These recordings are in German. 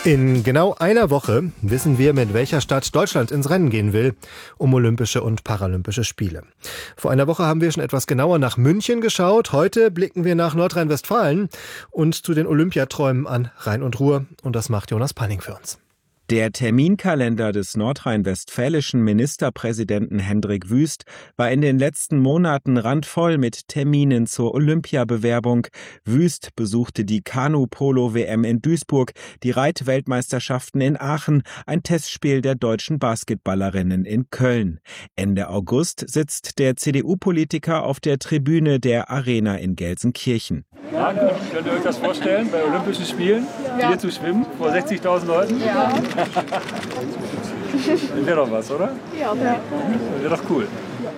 In genau einer Woche wissen wir, mit welcher Stadt Deutschland ins Rennen gehen will, um Olympische und Paralympische Spiele. Vor einer Woche haben wir schon etwas genauer nach München geschaut. Heute blicken wir nach Nordrhein-Westfalen und zu den Olympiaträumen an Rhein und Ruhr. Und das macht Jonas Panning für uns. Der Terminkalender des nordrhein-westfälischen Ministerpräsidenten Hendrik Wüst war in den letzten Monaten randvoll mit Terminen zur Olympiabewerbung. Wüst besuchte die Kanu-Polo-WM in Duisburg, die Reitweltmeisterschaften in Aachen, ein Testspiel der deutschen Basketballerinnen in Köln. Ende August sitzt der CDU-Politiker auf der Tribüne der Arena in Gelsenkirchen. Ja, könnt ihr euch das vorstellen, bei Olympischen Spielen hier zu schwimmen vor 60.000 Leuten? Ja. Wäre doch was, oder? Ja. Wäre doch cool.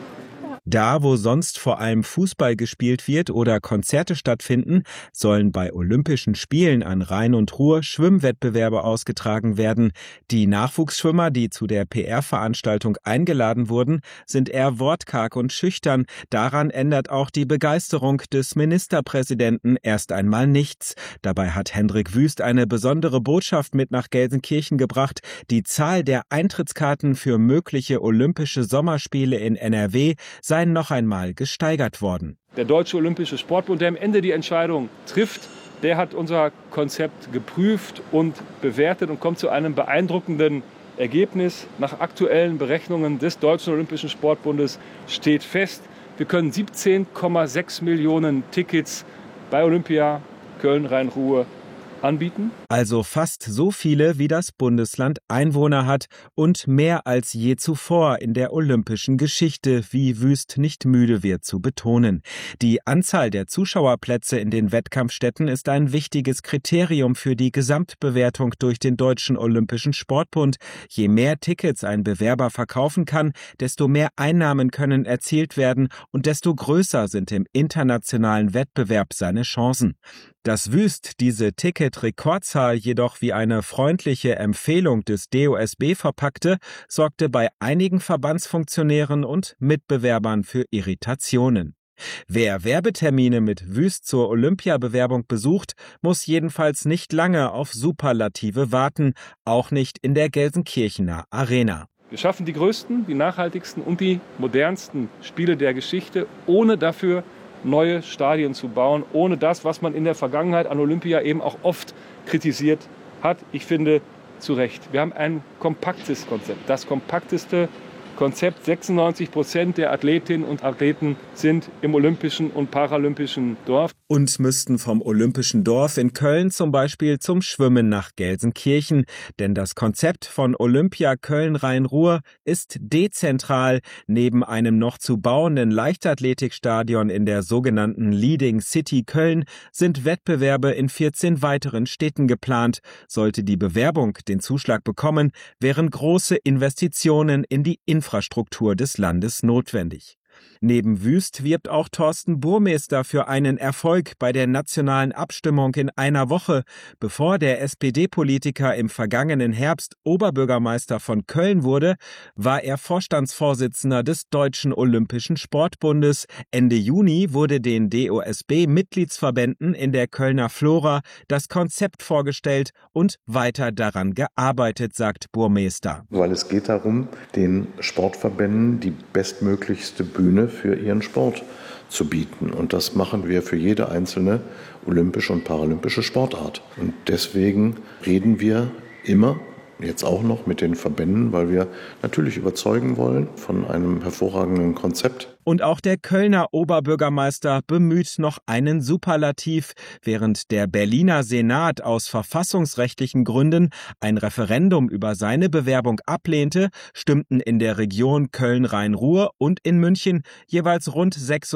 Da, wo sonst vor allem Fußball gespielt wird oder Konzerte stattfinden, sollen bei Olympischen Spielen an Rhein und Ruhr Schwimmwettbewerbe ausgetragen werden. Die Nachwuchsschwimmer, die zu der PR-Veranstaltung eingeladen wurden, sind eher wortkarg und schüchtern. Daran ändert auch die Begeisterung des Ministerpräsidenten erst einmal nichts. Dabei hat Hendrik Wüst eine besondere Botschaft mit nach Gelsenkirchen gebracht. Die Zahl der Eintrittskarten für mögliche Olympische Sommerspiele in NRW sei noch einmal gesteigert worden. Der Deutsche Olympische Sportbund, der am Ende die Entscheidung trifft, der hat unser Konzept geprüft und bewertet und kommt zu einem beeindruckenden Ergebnis. Nach aktuellen Berechnungen des Deutschen Olympischen Sportbundes steht fest, wir können 17,6 Millionen Tickets bei Olympia Köln-Rhein-Ruhr anbieten. Also fast so viele, wie das Bundesland Einwohner hat und mehr als je zuvor in der olympischen Geschichte, wie Wüst nicht müde wird zu betonen. Die Anzahl der Zuschauerplätze in den Wettkampfstätten ist ein wichtiges Kriterium für die Gesamtbewertung durch den Deutschen Olympischen Sportbund. Je mehr Tickets ein Bewerber verkaufen kann, desto mehr Einnahmen können erzielt werden und desto größer sind im internationalen Wettbewerb seine Chancen. Dass Wüst diese Ticket-Rekordzahl jedoch wie eine freundliche Empfehlung des DOSB verpackte, sorgte bei einigen Verbandsfunktionären und Mitbewerbern für Irritationen. Wer Werbetermine mit Wüst zur Olympiabewerbung besucht, muss jedenfalls nicht lange auf Superlative warten, auch nicht in der Gelsenkirchener Arena. Wir schaffen die größten, die nachhaltigsten und die modernsten Spiele der Geschichte, ohne dafür neue Stadien zu bauen, ohne das, was man in der Vergangenheit an Olympia eben auch oft kritisiert hat. Ich finde, zu Recht. Wir haben ein kompaktes Konzept, das kompakteste Konzept. 96% der Athletinnen und Athleten sind im olympischen und paralympischen Dorf. Und müssten vom Olympischen Dorf in Köln zum Beispiel zum Schwimmen nach Gelsenkirchen. Denn das Konzept von Olympia Köln-Rhein-Ruhr ist dezentral. Neben einem noch zu bauenden Leichtathletikstadion in der sogenannten Leading City Köln sind Wettbewerbe in 14 weiteren Städten geplant. Sollte die Bewerbung den Zuschlag bekommen, wären große Investitionen in die Infrastruktur des Landes notwendig. Neben Wüst wirbt auch Thorsten Burmester für einen Erfolg bei der nationalen Abstimmung in einer Woche. Bevor der SPD-Politiker im vergangenen Herbst Oberbürgermeister von Köln wurde, war er Vorstandsvorsitzender des Deutschen Olympischen Sportbundes. Ende Juni wurde den DOSB-Mitgliedsverbänden in der Kölner Flora das Konzept vorgestellt und weiter daran gearbeitet, sagt Burmester. Weil es geht darum, den Sportverbänden die bestmöglichste Bühne für ihren Sport zu bieten. Und das machen wir für jede einzelne olympische und paralympische Sportart. Und deswegen reden wir immer, jetzt auch noch mit den Verbänden, weil wir natürlich überzeugen wollen von einem hervorragenden Konzept. Und auch der Kölner Oberbürgermeister bemüht noch einen Superlativ. Während der Berliner Senat aus verfassungsrechtlichen Gründen ein Referendum über seine Bewerbung ablehnte, stimmten in der Region Köln-Rhein-Ruhr und in München jeweils rund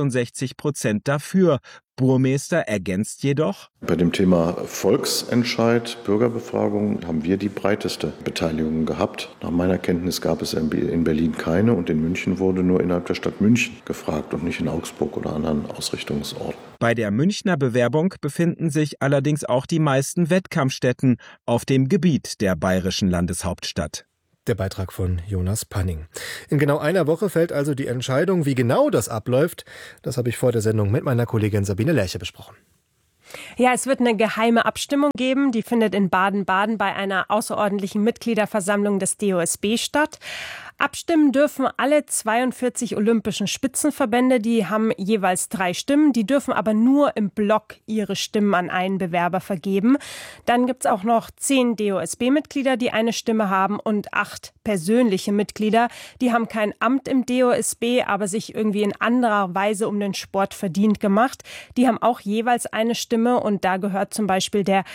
66% dafür. Burmester ergänzt jedoch: Bei dem Thema Volksentscheid, Bürgerbefragung haben wir die breiteste Beteiligung gehabt. Nach meiner Kenntnis gab es in Berlin keine und in München wurde nur innerhalb der Stadt München gefragt und nicht in Augsburg oder anderen Ausrichtungsorten. Bei der Münchner Bewerbung befinden sich allerdings auch die meisten Wettkampfstätten auf dem Gebiet der bayerischen Landeshauptstadt. Der Beitrag von Jonas Panning. In genau einer Woche fällt also die Entscheidung, wie genau das abläuft. Das habe ich vor der Sendung mit meiner Kollegin Sabine Lerche besprochen. Ja, es wird eine geheime Abstimmung geben. Die findet in Baden-Baden bei einer außerordentlichen Mitgliederversammlung des DOSB statt. Abstimmen dürfen alle 42 olympischen Spitzenverbände. Die haben jeweils 3 Stimmen. Die dürfen aber nur im Block ihre Stimmen an einen Bewerber vergeben. Dann gibt es auch noch 10 DOSB-Mitglieder, die eine Stimme haben, und 8 persönliche Mitglieder. Die haben kein Amt im DOSB, aber sich irgendwie in anderer Weise um den Sport verdient gemacht. Die haben auch jeweils eine Stimme, und da gehört zum Beispiel der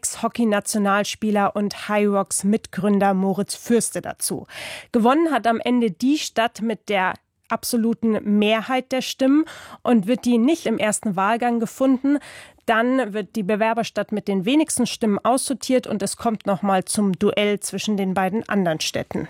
Ex-Hockey-Nationalspieler und High Rocks Mitgründer Moritz Fürste dazu. Gewonnen hat am Ende die Stadt mit der absoluten Mehrheit der Stimmen, und wird die nicht im ersten Wahlgang gefunden, dann wird die Bewerberstadt mit den wenigsten Stimmen aussortiert und es kommt nochmal zum Duell zwischen den beiden anderen Städten.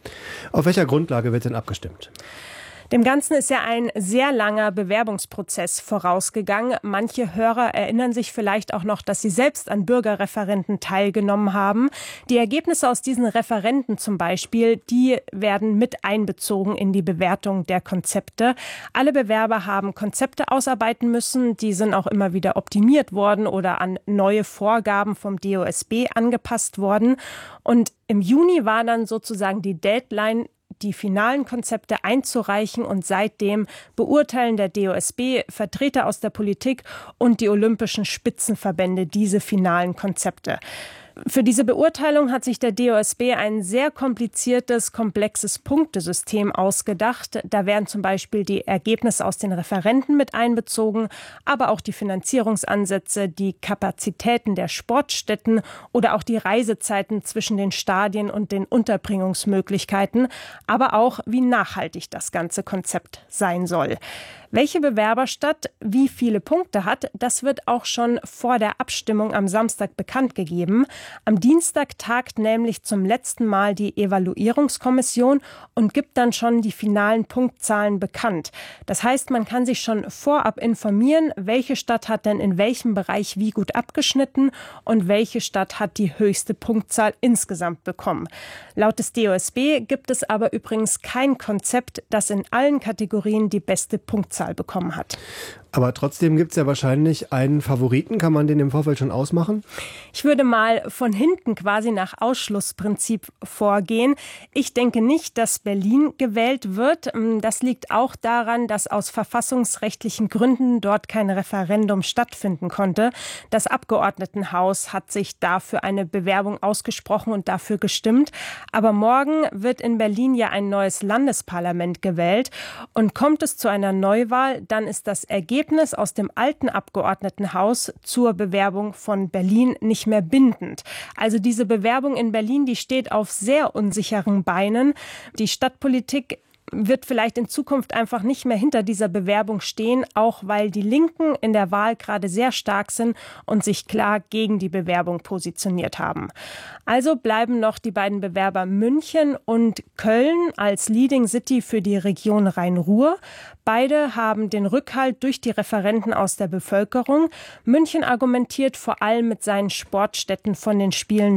Auf welcher Grundlage wird denn abgestimmt? Dem Ganzen ist ja ein sehr langer Bewerbungsprozess vorausgegangen. Manche Hörer erinnern sich vielleicht auch noch, dass sie selbst an Bürgerreferenden teilgenommen haben. Die Ergebnisse aus diesen Referenden zum Beispiel, die werden mit einbezogen in die Bewertung der Konzepte. Alle Bewerber haben Konzepte ausarbeiten müssen. Die sind auch immer wieder optimiert worden oder an neue Vorgaben vom DOSB angepasst worden. Und im Juni war dann sozusagen die Deadline, die finalen Konzepte einzureichen, und seitdem beurteilen der DOSB, Vertreter aus der Politik und die olympischen Spitzenverbände diese finalen Konzepte. Für diese Beurteilung hat sich der DOSB ein sehr kompliziertes, komplexes Punktesystem ausgedacht. Da werden zum Beispiel die Ergebnisse aus den Referenden mit einbezogen, aber auch die Finanzierungsansätze, die Kapazitäten der Sportstätten oder auch die Reisezeiten zwischen den Stadien und den Unterbringungsmöglichkeiten, aber auch, wie nachhaltig das ganze Konzept sein soll. Welche Bewerberstadt wie viele Punkte hat, das wird auch schon vor der Abstimmung am Samstag bekannt gegeben. Am Dienstag tagt nämlich zum letzten Mal die Evaluierungskommission und gibt dann schon die finalen Punktzahlen bekannt. Das heißt, man kann sich schon vorab informieren, welche Stadt hat denn in welchem Bereich wie gut abgeschnitten und welche Stadt hat die höchste Punktzahl insgesamt bekommen. Laut des DOSB gibt es aber übrigens kein Konzept, das in allen Kategorien die beste Punktzahl bekommen hat. Aber trotzdem gibt es ja wahrscheinlich einen Favoriten. Kann man den im Vorfeld schon ausmachen? Ich würde mal von hinten quasi nach Ausschlussprinzip vorgehen. Ich denke nicht, dass Berlin gewählt wird. Das liegt auch daran, dass aus verfassungsrechtlichen Gründen dort kein Referendum stattfinden konnte. Das Abgeordnetenhaus hat sich dafür eine Bewerbung ausgesprochen und dafür gestimmt. Aber morgen wird in Berlin ja ein neues Landesparlament gewählt. Und kommt es zu einer Neuwahl, dann ist das Ergebnis aus dem alten Abgeordnetenhaus zur Bewerbung von Berlin nicht mehr bindend. Also diese Bewerbung in Berlin, die steht auf sehr unsicheren Beinen. Die Stadtpolitik wird vielleicht in Zukunft einfach nicht mehr hinter dieser Bewerbung stehen, auch weil die Linken in der Wahl gerade sehr stark sind und sich klar gegen die Bewerbung positioniert haben. Also bleiben noch die beiden Bewerber München und Köln als Leading City für die Region Rhein-Ruhr. Beide haben den Rückhalt durch die Referenten aus der Bevölkerung. München argumentiert vor allem mit seinen Sportstätten von den Spielen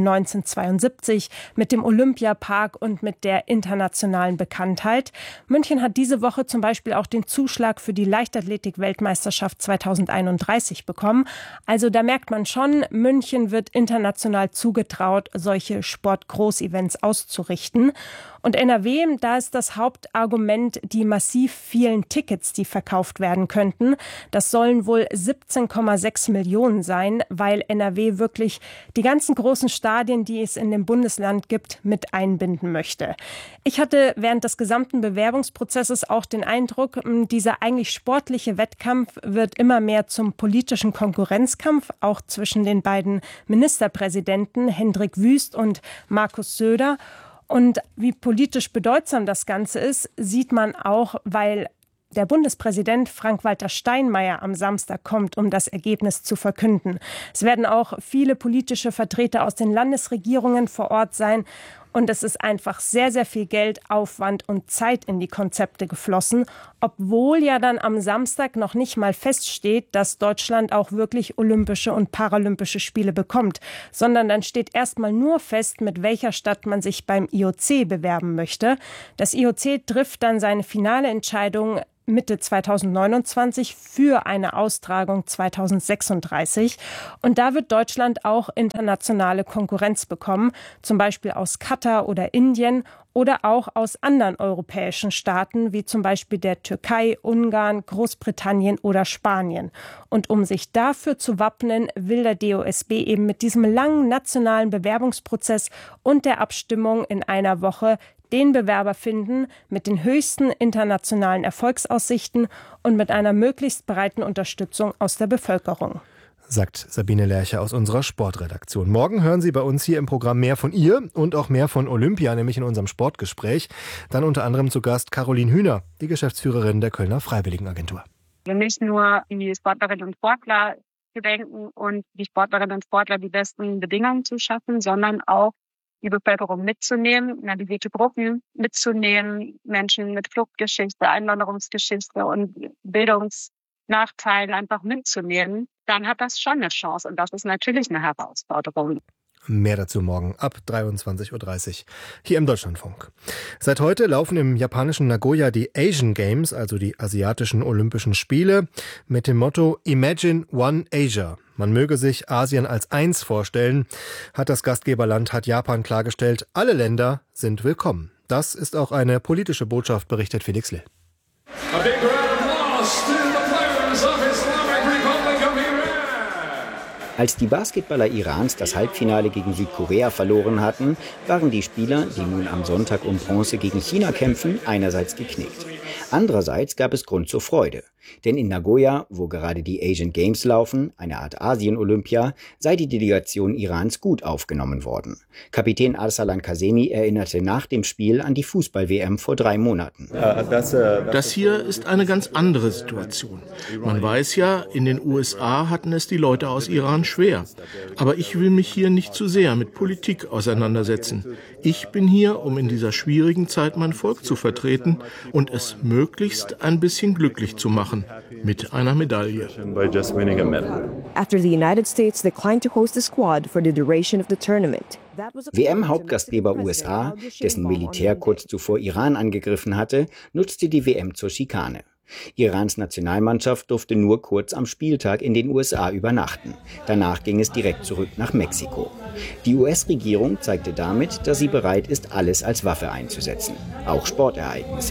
1972, mit dem Olympiapark und mit der internationalen Bekanntheit. München hat diese Woche zum Beispiel auch den Zuschlag für die Leichtathletik-Weltmeisterschaft 2031 bekommen. Also da merkt man schon, München wird international zugetraut, solche Sportgroßevents auszurichten. Und NRW, da ist das Hauptargument die massiv vielen Tickets, die verkauft werden könnten. Das sollen wohl 17,6 Millionen sein, weil NRW wirklich die ganzen großen Stadien, die es in dem Bundesland gibt, mit einbinden möchte. Ich hatte während des gesamten Bewerbungsprozesses auch den Eindruck, dieser eigentlich sportliche Wettkampf wird immer mehr zum politischen Konkurrenzkampf, auch zwischen den beiden Ministerpräsidenten Hendrik Wüst und Markus Söder. Und wie politisch bedeutsam das Ganze ist, sieht man auch, weil der Bundespräsident Frank-Walter Steinmeier am Samstag kommt, um das Ergebnis zu verkünden. Es werden auch viele politische Vertreter aus den Landesregierungen vor Ort sein. Und es ist einfach sehr, sehr viel Geld, Aufwand und Zeit in die Konzepte geflossen, obwohl ja dann am Samstag noch nicht mal feststeht, dass Deutschland auch wirklich Olympische und Paralympische Spiele bekommt, sondern dann steht erstmal nur fest, mit welcher Stadt man sich beim IOC bewerben möchte. Das IOC trifft dann seine finale Entscheidung Mitte 2029 für eine Austragung 2036. Und da wird Deutschland auch internationale Konkurrenz bekommen, zum Beispiel aus Katar oder Indien oder auch aus anderen europäischen Staaten, wie zum Beispiel der Türkei, Ungarn, Großbritannien oder Spanien. Und um sich dafür zu wappnen, will der DOSB eben mit diesem langen nationalen Bewerbungsprozess und der Abstimmung in einer Woche den Bewerber finden mit den höchsten internationalen Erfolgsaussichten und mit einer möglichst breiten Unterstützung aus der Bevölkerung. Sagt Sabine Lerche aus unserer Sportredaktion. Morgen hören Sie bei uns hier im Programm mehr von ihr und auch mehr von Olympia, nämlich in unserem Sportgespräch. Dann unter anderem zu Gast Caroline Hühner, die Geschäftsführerin der Kölner Freiwilligenagentur. Nicht nur die Sportlerinnen und Sportler gedenken und die Sportlerinnen und Sportler die besten Bedingungen zu schaffen, sondern auch die Bevölkerung mitzunehmen, navigierte Gruppen mitzunehmen, Menschen mit Fluchtgeschichte, Einwanderungsgeschichte und Bildungsnachteilen einfach mitzunehmen, dann hat das schon eine Chance. Und das ist natürlich eine Herausforderung. Mehr dazu morgen ab 23.30 Uhr hier im Deutschlandfunk. Seit heute laufen im japanischen Nagoya die Asian Games, also die asiatischen Olympischen Spiele, mit dem Motto Imagine One Asia. Man möge sich Asien als eins vorstellen, hat das Gastgeberland Japan klargestellt. Alle Länder sind willkommen. Das ist auch eine politische Botschaft, berichtet Felix Lill. Als die Basketballer Irans das Halbfinale gegen Südkorea verloren hatten, waren die Spieler, die nun am Sonntag um Bronze gegen China kämpfen, einerseits geknickt. Andererseits gab es Grund zur Freude. Denn in Nagoya, wo gerade die Asian Games laufen, eine Art Asien-Olympia, sei die Delegation Irans gut aufgenommen worden. Kapitän Arsalan Kazemi erinnerte nach dem Spiel an die Fußball-WM vor 3 Monaten. Das hier ist eine ganz andere Situation. Man weiß ja, in den USA hatten es die Leute aus Iran schwer. Aber ich will mich hier nicht zu sehr mit Politik auseinandersetzen. Ich bin hier, um in dieser schwierigen Zeit mein Volk zu vertreten und es möglichst ein bisschen glücklich zu machen. Mit einer Medaille. After the United States declined to host the squad for the duration of the tournament. WM-Hauptgastgeber USA, dessen Militär kurz zuvor Iran angegriffen hatte, nutzte die WM zur Schikane. Irans Nationalmannschaft durfte nur kurz am Spieltag in den USA übernachten. Danach ging es direkt zurück nach Mexiko. Die US-Regierung zeigte damit, dass sie bereit ist, alles als Waffe einzusetzen, auch Sportereignisse.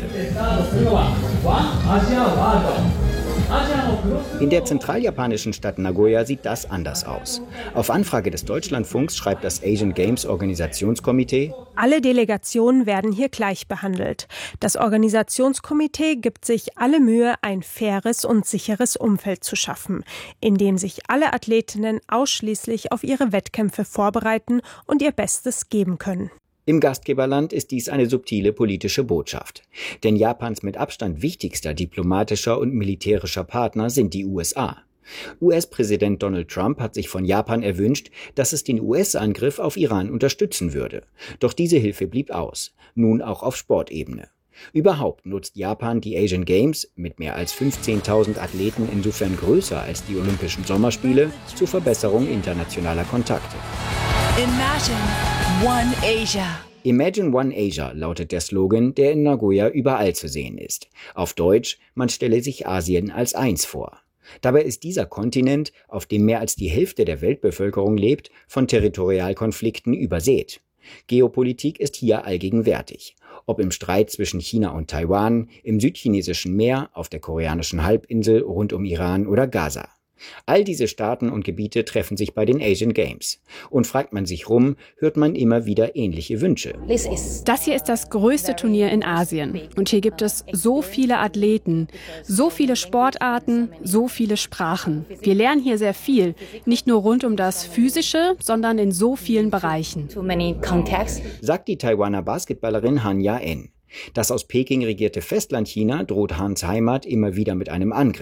In der zentraljapanischen Stadt Nagoya sieht das anders aus. Auf Anfrage des Deutschlandfunks schreibt das Asian Games Organisationskomitee: Alle Delegationen werden hier gleich behandelt. Das Organisationskomitee gibt sich alle Mühe, ein faires und sicheres Umfeld zu schaffen, in dem sich alle Athletinnen ausschließlich auf ihre Wettkämpfe vorbereiten und ihr Bestes geben können. Im Gastgeberland ist dies eine subtile politische Botschaft. Denn Japans mit Abstand wichtigster diplomatischer und militärischer Partner sind die USA. US-Präsident Donald Trump hat sich von Japan erwünscht, dass es den US-Angriff auf Iran unterstützen würde. Doch diese Hilfe blieb aus, nun auch auf Sportebene. Überhaupt nutzt Japan die Asian Games, mit mehr als 15.000 Athleten insofern größer als die Olympischen Sommerspiele, zur Verbesserung internationaler Kontakte. Imagine One Asia. Imagine One Asia lautet der Slogan, der in Nagoya überall zu sehen ist. Auf Deutsch, man stelle sich Asien als eins vor. Dabei ist dieser Kontinent, auf dem mehr als die Hälfte der Weltbevölkerung lebt, von Territorialkonflikten übersät. Geopolitik ist hier allgegenwärtig. Ob im Streit zwischen China und Taiwan, im südchinesischen Meer, auf der koreanischen Halbinsel, rund um Iran oder Gaza. All diese Staaten und Gebiete treffen sich bei den Asian Games. Und fragt man sich rum, hört man immer wieder ähnliche Wünsche. Das hier ist das größte Turnier in Asien. Und hier gibt es so viele Athleten, so viele Sportarten, so viele Sprachen. Wir lernen hier sehr viel, nicht nur rund um das Physische, sondern in so vielen Bereichen. Sagt die Taiwaner Basketballerin Han Ya-en. Das aus Peking regierte Festlandchina droht Hans Heimat immer wieder mit einem Angriff.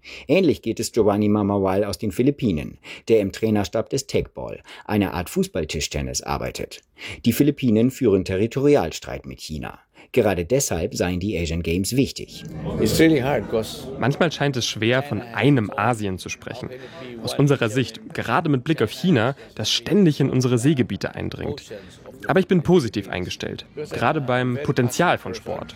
Ähnlich geht es Giovanni Mamawal aus den Philippinen, der im Trainerstab des Tegball, einer Art Fußballtischtennis, arbeitet. Die Philippinen führen Territorialstreit mit China. Gerade deshalb seien die Asian Games wichtig. Manchmal scheint es schwer, von einem Asien zu sprechen. Aus unserer Sicht, gerade mit Blick auf China, das ständig in unsere Seegebiete eindringt. Aber ich bin positiv eingestellt, gerade beim Potenzial von Sport.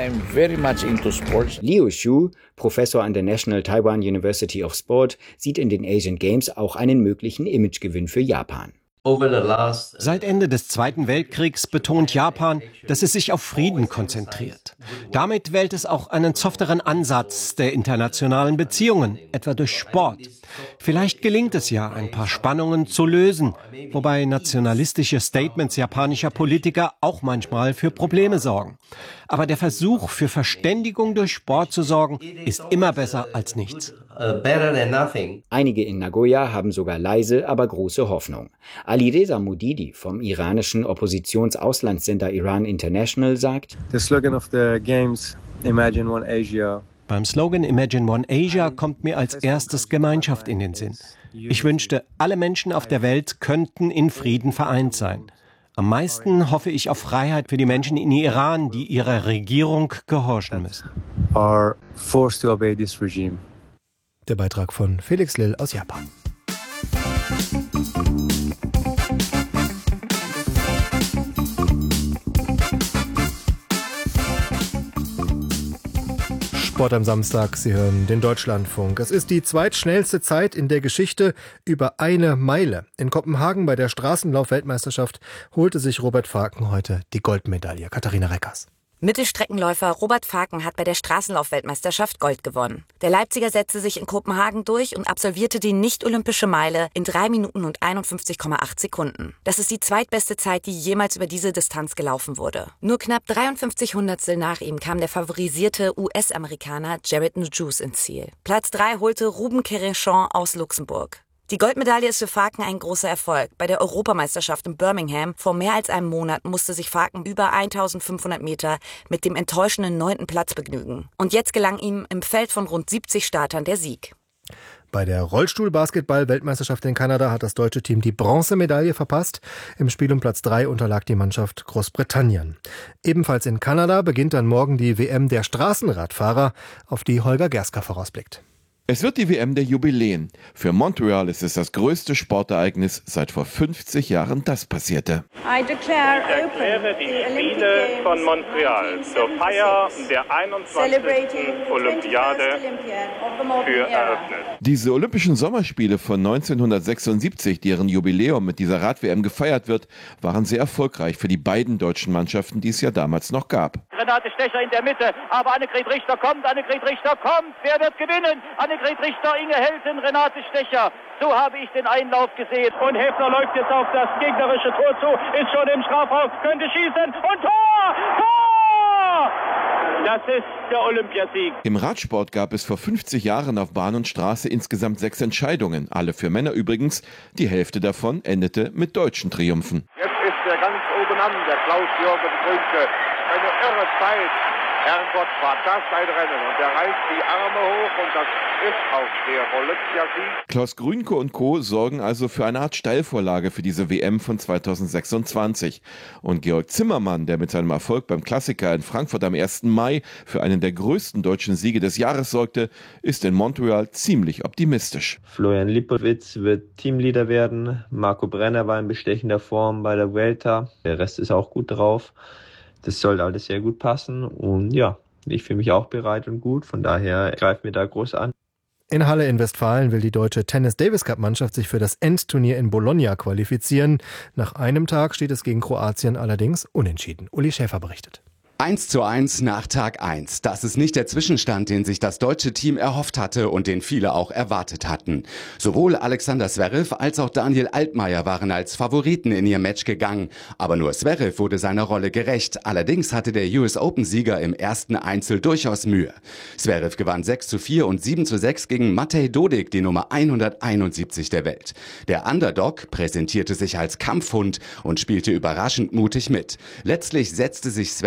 Liu Xu, Professor an der National Taiwan University of Sport, sieht in den Asian Games auch einen möglichen Imagegewinn für Japan. Seit Ende des Zweiten Weltkriegs betont Japan, dass es sich auf Frieden konzentriert. Damit wählt es auch einen softeren Ansatz der internationalen Beziehungen, etwa durch Sport. Vielleicht gelingt es ja, ein paar Spannungen zu lösen, wobei nationalistische Statements japanischer Politiker auch manchmal für Probleme sorgen. Aber der Versuch, für Verständigung durch Sport zu sorgen, ist immer besser als nichts. Einige in Nagoya haben sogar leise, aber große Hoffnung. Alireza Modidi vom iranischen Oppositionsauslandssender Iran International sagt: The slogan of the Games, Imagine One Asia. Beim Slogan Imagine One Asia kommt mir als erstes Gemeinschaft in den Sinn. Ich wünschte, alle Menschen auf der Welt könnten in Frieden vereint sein. Am meisten hoffe ich auf Freiheit für die Menschen in Iran, die ihrer Regierung gehorchen müssen. Are forced to obey this regime. Der Beitrag von Felix Lill aus Japan. Sport am Samstag, Sie hören den Deutschlandfunk. Es ist die zweitschnellste Zeit in der Geschichte über eine Meile. In Kopenhagen bei der Straßenlauf-Weltmeisterschaft holte sich Robert Faken heute die Goldmedaille. Katharina Reckers. Mittelstreckenläufer Robert Faken hat bei der Straßenlauf-Weltmeisterschaft Gold gewonnen. Der Leipziger setzte sich in Kopenhagen durch und absolvierte die nicht-olympische Meile in 3 Minuten und 51,8 Sekunden. Das ist die zweitbeste Zeit, die jemals über diese Distanz gelaufen wurde. Nur knapp 53 Hundertstel nach ihm kam der favorisierte US-Amerikaner Jared Nujus ins Ziel. Platz 3 holte Ruben Querechon aus Luxemburg. Die Goldmedaille ist für Faken ein großer Erfolg. Bei der Europameisterschaft in Birmingham vor mehr als einem Monat musste sich Faken über 1500 Meter mit dem enttäuschenden 9. Platz begnügen. Und jetzt gelang ihm im Feld von rund 70 Startern der Sieg. Bei der Rollstuhl-Basketball-Weltmeisterschaft in Kanada hat das deutsche Team die Bronzemedaille verpasst. Im Spiel um Platz 3 unterlag die Mannschaft Großbritannien. Ebenfalls in Kanada beginnt dann morgen die WM der Straßenradfahrer, auf die Holger Gerska vorausblickt. Es wird die WM der Jubiläen. Für Montreal ist es das größte Sportereignis, seit vor 50 Jahren das passierte. Ich erkläre die Spiele von Montreal zur Feier der 21. Olympiade für eröffnet. Diese Olympischen Sommerspiele von 1976, deren Jubiläum mit dieser Rad-WM gefeiert wird, waren sehr erfolgreich für die beiden deutschen Mannschaften, die es ja damals noch gab. Renate Stecher in der Mitte, aber Annegret Richter kommt. Wer wird gewinnen? Annegret Richter, Inge Helten, Renate Stecher. So habe ich den Einlauf gesehen. Und Häfner läuft jetzt auf das gegnerische Tor zu, ist schon im Strafraum, könnte schießen und Tor! Tor! Das ist der Olympiasieg. Im Radsport gab es vor 50 Jahren auf Bahn und Straße insgesamt 6 Entscheidungen, alle für Männer übrigens. Die Hälfte davon endete mit deutschen Triumphen. Jetzt ist er ganz oben an, der Klaus-Jürgen Grünke. Eine irre Zeit. Herrgott, war das ein Rennen. Und er reißt die Arme hoch und das ist auch der Olympiasieg. Klaus Grünke und Co. sorgen also für eine Art Steilvorlage für diese WM von 2026. Und Georg Zimmermann, der mit seinem Erfolg beim Klassiker in Frankfurt am 1. Mai für einen der größten deutschen Siege des Jahres sorgte, ist in Montreal ziemlich optimistisch. Florian Lipowitz wird Teamleader werden. Marco Brenner war in bestechender Form bei der Vuelta. Der Rest ist auch gut drauf. Das soll alles sehr gut passen und ja, ich fühle mich auch bereit und gut, von daher greift mir da groß an. In Halle in Westfalen will die deutsche Tennis-Davis-Cup-Mannschaft sich für das Endturnier in Bologna qualifizieren. Nach einem Tag steht es gegen Kroatien allerdings unentschieden. Uli Schäfer berichtet. 1:1 nach Tag 1. Das ist nicht der Zwischenstand, den sich das deutsche Team erhofft hatte und den viele auch erwartet hatten. Sowohl Alexander Zverev als auch Daniel Altmaier waren als Favoriten in ihr Match gegangen. Aber nur Zverev wurde seiner Rolle gerecht. Allerdings hatte der US Open-Sieger im ersten Einzel durchaus Mühe. Zverev gewann 6:4 und 7:6 gegen Matej Dodig, die Nummer 171 der Welt. Der Underdog präsentierte sich als Kampfhund und spielte überraschend mutig mit. Letztlich setzte sich Zverev mit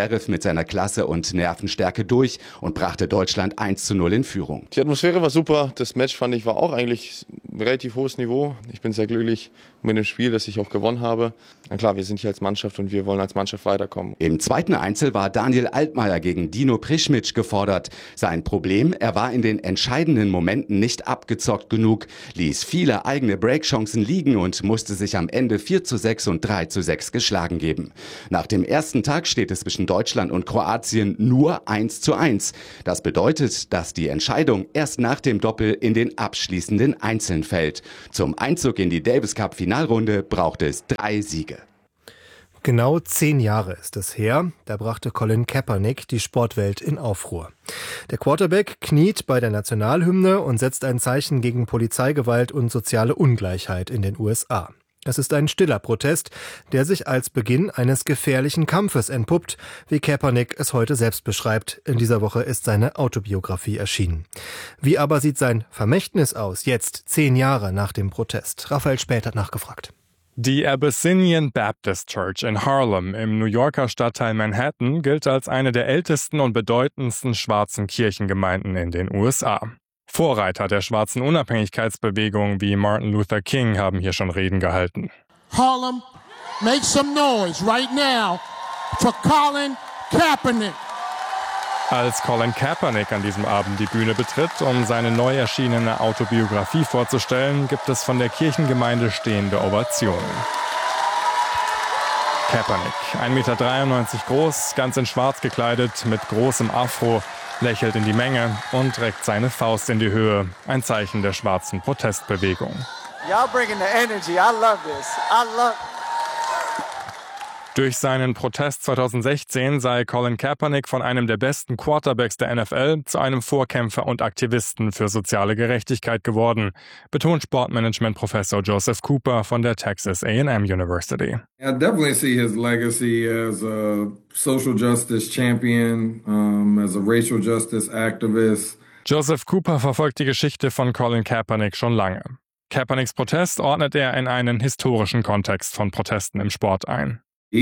seiner Klasse und Nervenstärke durch und brachte Deutschland 1:0 in Führung. Die Atmosphäre war super. Das Match, fand ich, war auch eigentlich ein relativ hohes Niveau. Ich bin sehr glücklich mit dem Spiel, das ich auch gewonnen habe. Na klar, wir sind hier als Mannschaft und wir wollen als Mannschaft weiterkommen. Im zweiten Einzel war Daniel Altmaier gegen Dino Prischmitsch gefordert. Sein Problem, er war in den entscheidenden Momenten nicht abgezockt genug, ließ viele eigene Breakchancen liegen und musste sich am Ende 4:6 und 3:6 geschlagen geben. Nach dem ersten Tag steht es zwischen Deutschland und Kroatien nur 1:1. Das bedeutet, dass die Entscheidung erst nach dem Doppel in den abschließenden Einzeln fällt. Zum Einzug in die Davis Cup Finalrunde brauchte es 3 Siege. Genau 10 Jahre ist es her, da brachte Colin Kaepernick die Sportwelt in Aufruhr. Der Quarterback kniet bei der Nationalhymne und setzt ein Zeichen gegen Polizeigewalt und soziale Ungleichheit in den USA. Es ist ein stiller Protest, der sich als Beginn eines gefährlichen Kampfes entpuppt, wie Kaepernick es heute selbst beschreibt. In dieser Woche ist seine Autobiografie erschienen. Wie aber sieht sein Vermächtnis aus, jetzt 10 Jahre nach dem Protest? Raphael Späth hat nachgefragt. Die Abyssinian Baptist Church in Harlem im New Yorker Stadtteil Manhattan gilt als eine der ältesten und bedeutendsten schwarzen Kirchengemeinden in den USA. Vorreiter der schwarzen Unabhängigkeitsbewegung wie Martin Luther King haben hier schon Reden gehalten. Harlem, make some noise right now for Colin Kaepernick. Als Colin Kaepernick an diesem Abend die Bühne betritt, um seine neu erschienene Autobiografie vorzustellen, gibt es von der Kirchengemeinde stehende Ovationen. Kaepernick, 1,93 Meter groß, ganz in schwarz gekleidet, mit großem Afro, lächelt in die Menge und reckt seine Faust in die Höhe, ein Zeichen der schwarzen Protestbewegung. Y'all bringing the energy. I love this. Durch seinen Protest 2016 sei Colin Kaepernick von einem der besten Quarterbacks der NFL zu einem Vorkämpfer und Aktivisten für soziale Gerechtigkeit geworden, betont Sportmanagement-Professor Joseph Cooper von der Texas A&M University. I definitely see his legacy as a social justice champion, as a racial justice activist. Joseph Cooper verfolgt die Geschichte von Colin Kaepernick schon lange. Kaepernicks Protest ordnet er in einen historischen Kontext von Protesten im Sport ein.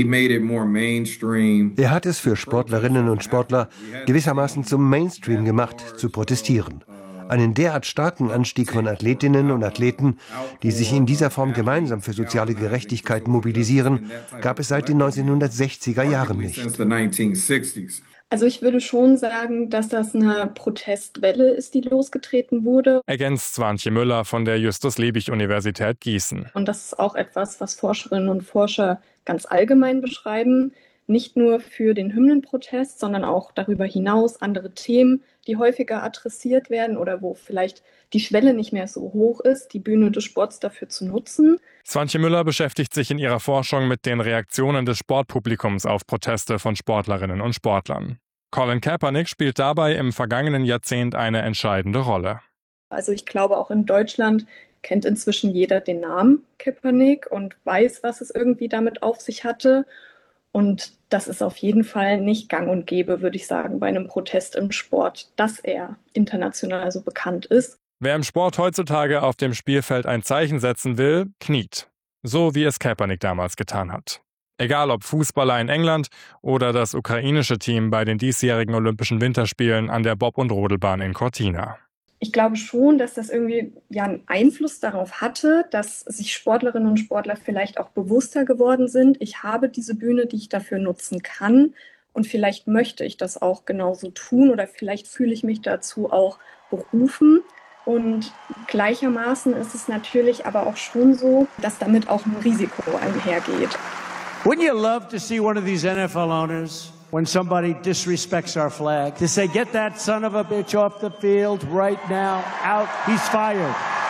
Er hat es für Sportlerinnen und Sportler gewissermaßen zum Mainstream gemacht, zu protestieren. Einen derart starken Anstieg von Athletinnen und Athleten, die sich in dieser Form gemeinsam für soziale Gerechtigkeit mobilisieren, gab es seit den 1960er Jahren nicht. Also ich würde schon sagen, dass das eine Protestwelle ist, die losgetreten wurde. Ergänzt Swantje Müller von der Justus-Liebig-Universität Gießen. Und das ist auch etwas, was Forscherinnen und Forscher ganz allgemein beschreiben. Nicht nur für den Hymnenprotest, sondern auch darüber hinaus andere Themen, die häufiger adressiert werden oder wo vielleicht die Schwelle nicht mehr so hoch ist, die Bühne des Sports dafür zu nutzen. Swantje Müller beschäftigt sich in ihrer Forschung mit den Reaktionen des Sportpublikums auf Proteste von Sportlerinnen und Sportlern. Colin Kaepernick spielt dabei im vergangenen Jahrzehnt eine entscheidende Rolle. Also ich glaube, auch in Deutschland kennt inzwischen jeder den Namen Kaepernick und weiß, was es irgendwie damit auf sich hatte. Und das ist auf jeden Fall nicht gang und gäbe, würde ich sagen, bei einem Protest im Sport, dass er international so bekannt ist. Wer im Sport heutzutage auf dem Spielfeld ein Zeichen setzen will, kniet. So wie es Kaepernick damals getan hat. Egal ob Fußballer in England oder das ukrainische Team bei den diesjährigen Olympischen Winterspielen an der Bob- und Rodelbahn in Cortina. Ich glaube schon, dass das irgendwie einen Einfluss darauf hatte, dass sich Sportlerinnen und Sportler vielleicht auch bewusster geworden sind. Ich habe diese Bühne, die ich dafür nutzen kann und vielleicht möchte ich das auch genauso tun oder vielleicht fühle ich mich dazu auch berufen. Und gleichermaßen ist es natürlich aber auch schon so, dass damit auch ein Risiko einhergeht. Wouldn't you love to see one of these NFL owners, when somebody disrespects our flag, to say, get that son of a bitch off the field right now, out, he's fired.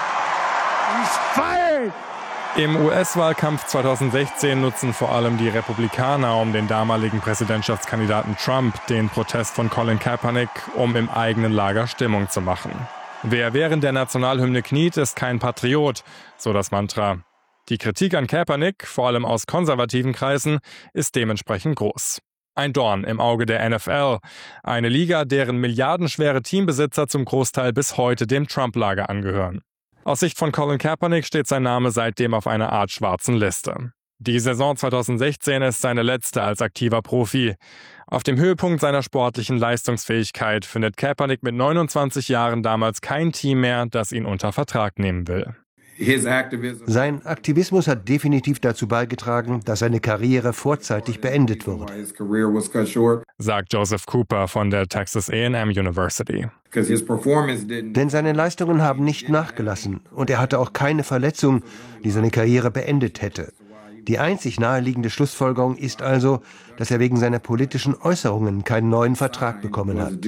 He's fired! Im US-Wahlkampf 2016 nutzen vor allem die Republikaner um den damaligen Präsidentschaftskandidaten Trump den Protest von Colin Kaepernick, um im eigenen Lager Stimmung zu machen. Wer während der Nationalhymne kniet, ist kein Patriot, so das Mantra. Die Kritik an Kaepernick, vor allem aus konservativen Kreisen, ist dementsprechend groß. Ein Dorn im Auge der NFL, eine Liga, deren milliardenschwere Teambesitzer zum Großteil bis heute dem Trump-Lager angehören. Aus Sicht von Colin Kaepernick steht sein Name seitdem auf einer Art schwarzen Liste. Die Saison 2016 ist seine letzte als aktiver Profi. Auf dem Höhepunkt seiner sportlichen Leistungsfähigkeit findet Kaepernick mit 29 Jahren damals kein Team mehr, das ihn unter Vertrag nehmen will. Sein Aktivismus hat definitiv dazu beigetragen, dass seine Karriere vorzeitig beendet wurde, sagt Joseph Cooper von der Texas A&M University. Denn seine Leistungen haben nicht nachgelassen und er hatte auch keine Verletzung, die seine Karriere beendet hätte. Die einzig naheliegende Schlussfolgerung ist also, dass er wegen seiner politischen Äußerungen keinen neuen Vertrag bekommen hat.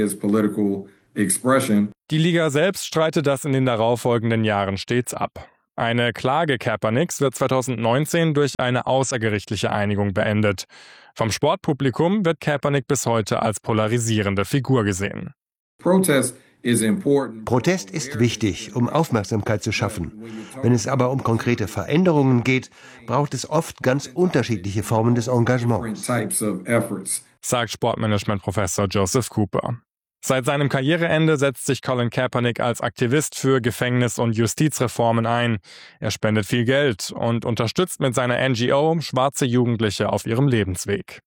Die Liga selbst streitet das in den darauffolgenden Jahren stets ab. Eine Klage Kaepernicks wird 2019 durch eine außergerichtliche Einigung beendet. Vom Sportpublikum wird Kaepernick bis heute als polarisierende Figur gesehen. Protest ist wichtig, um Aufmerksamkeit zu schaffen. Wenn es aber um konkrete Veränderungen geht, braucht es oft ganz unterschiedliche Formen des Engagements, sagt Sportmanagement-Professor Joseph Cooper. Seit seinem Karriereende setzt sich Colin Kaepernick als Aktivist für Gefängnis- und Justizreformen ein. Er spendet viel Geld und unterstützt mit seiner NGO schwarze Jugendliche auf ihrem Lebensweg.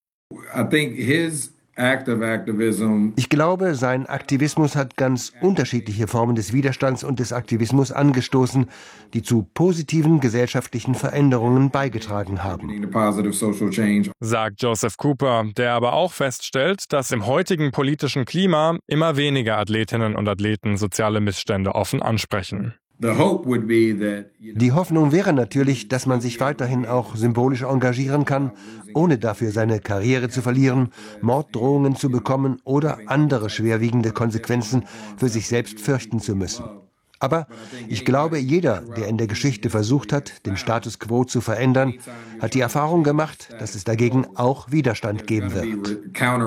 Ich glaube, sein Aktivismus hat ganz unterschiedliche Formen des Widerstands und des Aktivismus angestoßen, die zu positiven gesellschaftlichen Veränderungen beigetragen haben, sagt Joseph Cooper, der aber auch feststellt, dass im heutigen politischen Klima immer weniger Athletinnen und Athleten soziale Missstände offen ansprechen. Die Hoffnung wäre natürlich, dass man sich weiterhin auch symbolisch engagieren kann, ohne dafür seine Karriere zu verlieren, Morddrohungen zu bekommen oder andere schwerwiegende Konsequenzen für sich selbst fürchten zu müssen. Aber ich glaube, jeder, der in der Geschichte versucht hat, den Status quo zu verändern, hat die Erfahrung gemacht, dass es dagegen auch Widerstand geben wird.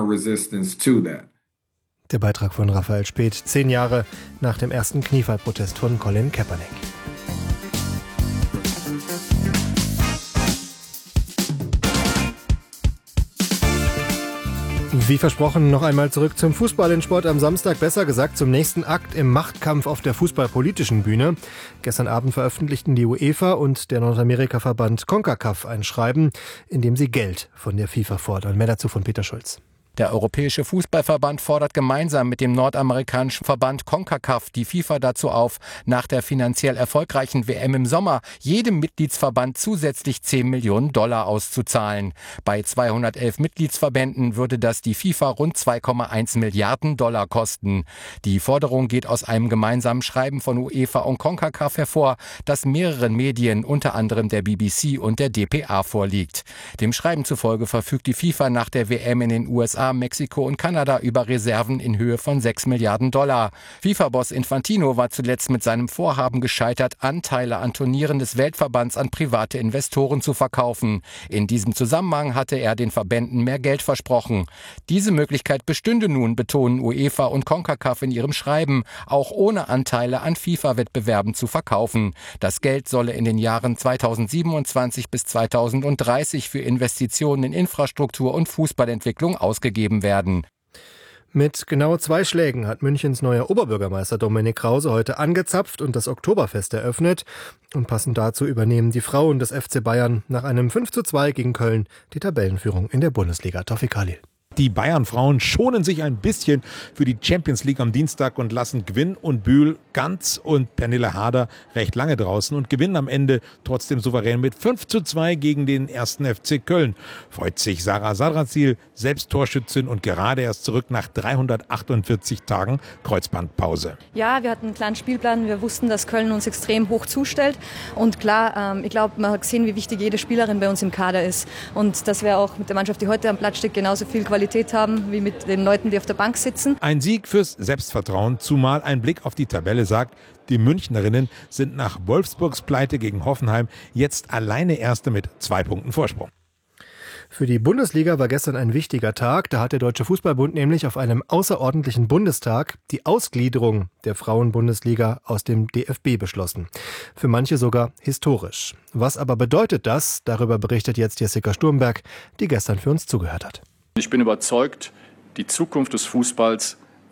Der Beitrag von Raphael Späth, 10 Jahre nach dem ersten Kniefallprotest von Colin Kaepernick. Wie versprochen, noch einmal zurück zum Fußball in Sport am Samstag, besser gesagt zum nächsten Akt im Machtkampf auf der fußballpolitischen Bühne. Gestern Abend veröffentlichten die UEFA und der Nordamerika-Verband CONCACAF ein Schreiben, in dem sie Geld von der FIFA fordern. Mehr dazu von Peter Schulz. Der Europäische Fußballverband fordert gemeinsam mit dem nordamerikanischen Verband CONCACAF die FIFA dazu auf, nach der finanziell erfolgreichen WM im Sommer jedem Mitgliedsverband zusätzlich $10 Millionen auszuzahlen. Bei 211 Mitgliedsverbänden würde das die FIFA rund $2,1 Milliarden kosten. Die Forderung geht aus einem gemeinsamen Schreiben von UEFA und CONCACAF hervor, das mehreren Medien, unter anderem der BBC und der dpa, vorliegt. Dem Schreiben zufolge verfügt die FIFA nach der WM in den USA, Mexiko und Kanada über Reserven in Höhe von $6 Milliarden. FIFA-Boss Infantino war zuletzt mit seinem Vorhaben gescheitert, Anteile an Turnieren des Weltverbands an private Investoren zu verkaufen. In diesem Zusammenhang hatte er den Verbänden mehr Geld versprochen. Diese Möglichkeit bestünde nun, betonen UEFA und CONCACAF in ihrem Schreiben, auch ohne Anteile an FIFA-Wettbewerben zu verkaufen. Das Geld solle in den Jahren 2027 bis 2030 für Investitionen in Infrastruktur und Fußballentwicklung ausgegeben werden. Mit genau 2 Schlägen hat Münchens neuer Oberbürgermeister Dominik Krause heute angezapft und das Oktoberfest eröffnet. Und passend dazu übernehmen die Frauen des FC Bayern nach einem 5:2 gegen Köln die Tabellenführung in der Bundesliga. Tawfik Khalil. Die Bayern-Frauen schonen sich ein bisschen für die Champions League am Dienstag und lassen Gwynn und Bühl, Ganz und Pernille Harder recht lange draußen und gewinnen am Ende trotzdem souverän mit 5:2 gegen den 1. FC Köln. Freut sich Sarah Sadrazil, selbst Torschützin und gerade erst zurück nach 348 Tagen Kreuzbandpause. Ja, wir hatten einen klaren Spielplan. Wir wussten, dass Köln uns extrem hoch zustellt. Und klar, ich glaube, man hat gesehen, wie wichtig jede Spielerin bei uns im Kader ist. Und dass wir auch mit der Mannschaft, die heute am Platz steht, genauso viel Qualität haben, wie mit den Leuten, die auf der Bank sitzen. Ein Sieg fürs Selbstvertrauen, zumal ein Blick auf die Tabelle sagt, die Münchnerinnen sind nach Wolfsburgs Pleite gegen Hoffenheim jetzt alleine Erste mit 2 Punkten Vorsprung. Für die Bundesliga war gestern ein wichtiger Tag. Da hat der Deutsche Fußballbund nämlich auf einem außerordentlichen Bundestag die Ausgliederung der Frauenbundesliga aus dem DFB beschlossen. Für manche sogar historisch. Was aber bedeutet das? Darüber berichtet jetzt Jessica Sturmberg, die gestern für uns zugehört hat. Ich bin überzeugt, die Zukunft des Fußballs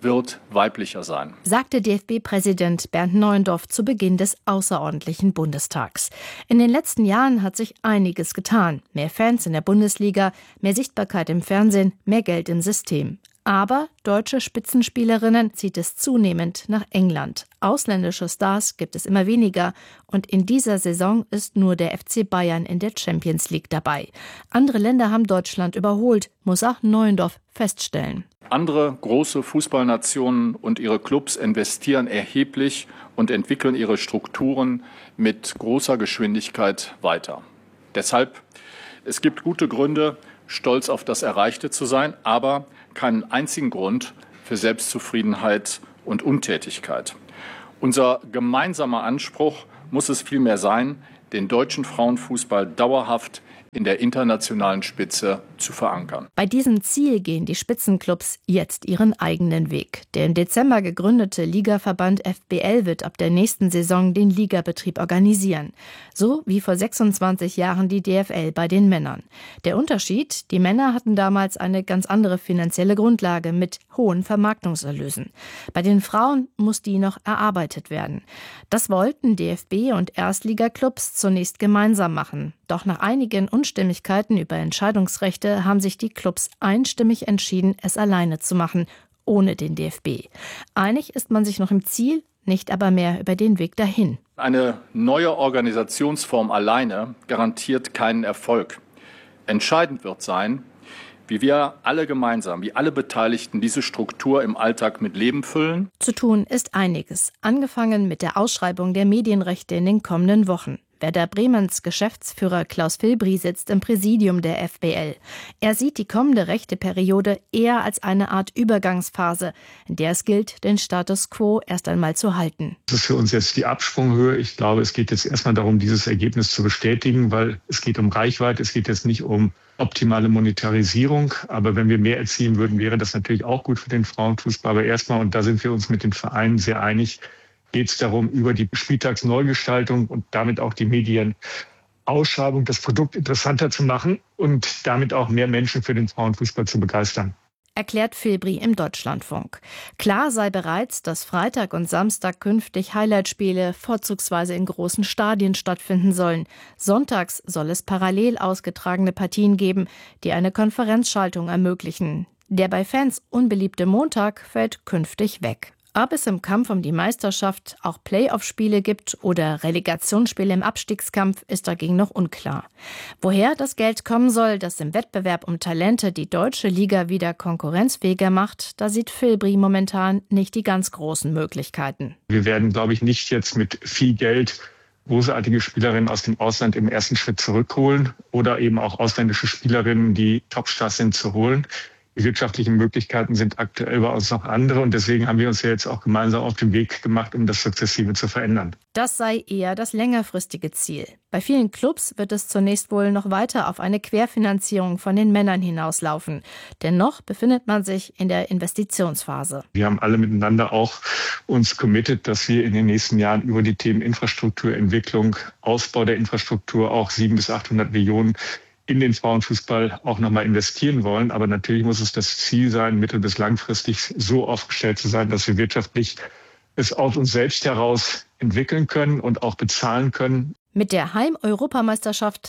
wird weiblicher sein, sagte DFB-Präsident Bernd Neuendorf zu Beginn des außerordentlichen Bundestags. In den letzten Jahren hat sich einiges getan. Mehr Fans in der Bundesliga, mehr Sichtbarkeit im Fernsehen, mehr Geld im System. Aber deutsche Spitzenspielerinnen zieht es zunehmend nach England. Ausländische Stars gibt es immer weniger und in dieser Saison ist nur der FC Bayern in der Champions League dabei. Andere Länder haben Deutschland überholt, muss auch Neuendorf feststellen. Andere große Fußballnationen und ihre Clubs investieren erheblich und entwickeln ihre Strukturen mit großer Geschwindigkeit weiter. Deshalb, es gibt gute Gründe, stolz auf das Erreichte zu sein, aber keinen einzigen Grund für Selbstzufriedenheit und Untätigkeit. Unser gemeinsamer Anspruch muss es vielmehr sein, den deutschen Frauenfußball dauerhaft in der internationalen Spitze zu verankern. Bei diesem Ziel gehen die Spitzenclubs jetzt ihren eigenen Weg. Der im Dezember gegründete Ligaverband FBL wird ab der nächsten Saison den Ligabetrieb organisieren. So wie vor 26 Jahren die DFL bei den Männern. Der Unterschied, die Männer hatten damals eine ganz andere finanzielle Grundlage mit hohen Vermarktungserlösen. Bei den Frauen muss die noch erarbeitet werden. Das wollten DFB und Erstligaklubs zunächst gemeinsam machen. Doch nach einigen Unstimmigkeiten über Entscheidungsrechte haben sich die Clubs einstimmig entschieden, es alleine zu machen, ohne den DFB. Einig ist man sich noch im Ziel, nicht aber mehr über den Weg dahin. Eine neue Organisationsform alleine garantiert keinen Erfolg. Entscheidend wird sein, wie wir alle gemeinsam, wie alle Beteiligten diese Struktur im Alltag mit Leben füllen. Zu tun ist einiges, angefangen mit der Ausschreibung der Medienrechte in den kommenden Wochen. Werder Bremens Geschäftsführer Klaus Vilbry sitzt im Präsidium der FBL. Er sieht die kommende Rechteperiode eher als eine Art Übergangsphase, in der es gilt, den Status quo erst einmal zu halten. Das ist für uns jetzt die Absprunghöhe. Ich glaube, es geht jetzt erstmal darum, dieses Ergebnis zu bestätigen, weil es geht um Reichweite, es geht jetzt nicht um optimale Monetarisierung. Aber wenn wir mehr erzielen würden, wäre das natürlich auch gut für den Frauenfußball. Aber erstmal, und da sind wir uns mit den Vereinen sehr einig, geht es darum, über die Spieltagsneugestaltung und damit auch die Medienausschreibung das Produkt interessanter zu machen und damit auch mehr Menschen für den Frauenfußball zu begeistern. Erklärt Vilbry im Deutschlandfunk. Klar sei bereits, dass Freitag und Samstag künftig Highlightspiele vorzugsweise in großen Stadien stattfinden sollen. Sonntags soll es parallel ausgetragene Partien geben, die eine Konferenzschaltung ermöglichen. Der bei Fans unbeliebte Montag fällt künftig weg. Ob es im Kampf um die Meisterschaft auch Playoff-Spiele gibt oder Relegationsspiele im Abstiegskampf, ist dagegen noch unklar. Woher das Geld kommen soll, das im Wettbewerb um Talente die deutsche Liga wieder konkurrenzfähiger macht, da sieht Vilbry momentan nicht die ganz großen Möglichkeiten. Wir werden, glaube ich, nicht jetzt mit viel Geld großartige Spielerinnen aus dem Ausland im ersten Schritt zurückholen oder eben auch ausländische Spielerinnen, die Topstars sind, zu holen. Die wirtschaftlichen Möglichkeiten sind aktuell bei uns noch andere und deswegen haben wir uns ja jetzt auch gemeinsam auf den Weg gemacht, um das sukzessive zu verändern. Das sei eher das längerfristige Ziel. Bei vielen Clubs wird es zunächst wohl noch weiter auf eine Querfinanzierung von den Männern hinauslaufen. Dennoch befindet man sich in der Investitionsphase. Wir haben alle miteinander auch uns committed, dass wir in den nächsten Jahren über die Themen Infrastrukturentwicklung, Ausbau der Infrastruktur auch 700 bis 800 Millionen in den Frauenfußball auch nochmal investieren wollen. Aber natürlich muss es das Ziel sein, mittel- bis langfristig so aufgestellt zu sein, dass wir wirtschaftlich es aus uns selbst heraus entwickeln können und auch bezahlen können. Mit der Heim-Europameisterschaft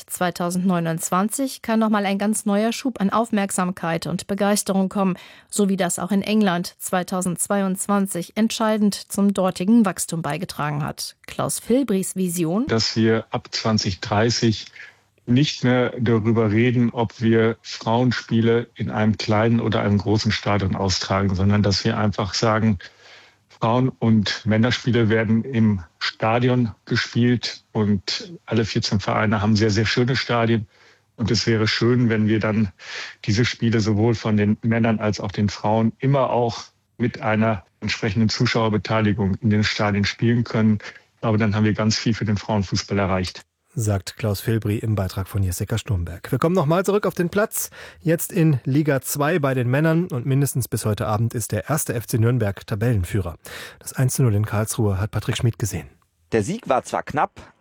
2029 kann nochmal ein ganz neuer Schub an Aufmerksamkeit und Begeisterung kommen, so wie das auch in England 2022 entscheidend zum dortigen Wachstum beigetragen hat. Klaus Vilbrys Vision: Dass wir ab 2030 nicht mehr darüber reden, ob wir Frauenspiele in einem kleinen oder einem großen Stadion austragen, sondern dass wir einfach sagen, Frauen- und Männerspiele werden im Stadion gespielt und alle 14 Vereine haben sehr, sehr schöne Stadien. Und es wäre schön, wenn wir dann diese Spiele sowohl von den Männern als auch den Frauen immer auch mit einer entsprechenden Zuschauerbeteiligung in den Stadien spielen können. Ich glaube, dann haben wir ganz viel für den Frauenfußball erreicht. Sagt Klaus Vilbry im Beitrag von Jessica Sturmberg. Wir kommen nochmal zurück auf den Platz. Jetzt in Liga 2 bei den Männern und mindestens bis heute Abend ist der 1. FC Nürnberg Tabellenführer. Das 1:0 in Karlsruhe hat Patrick Schmid gesehen. Der Sieg war zwar knapp,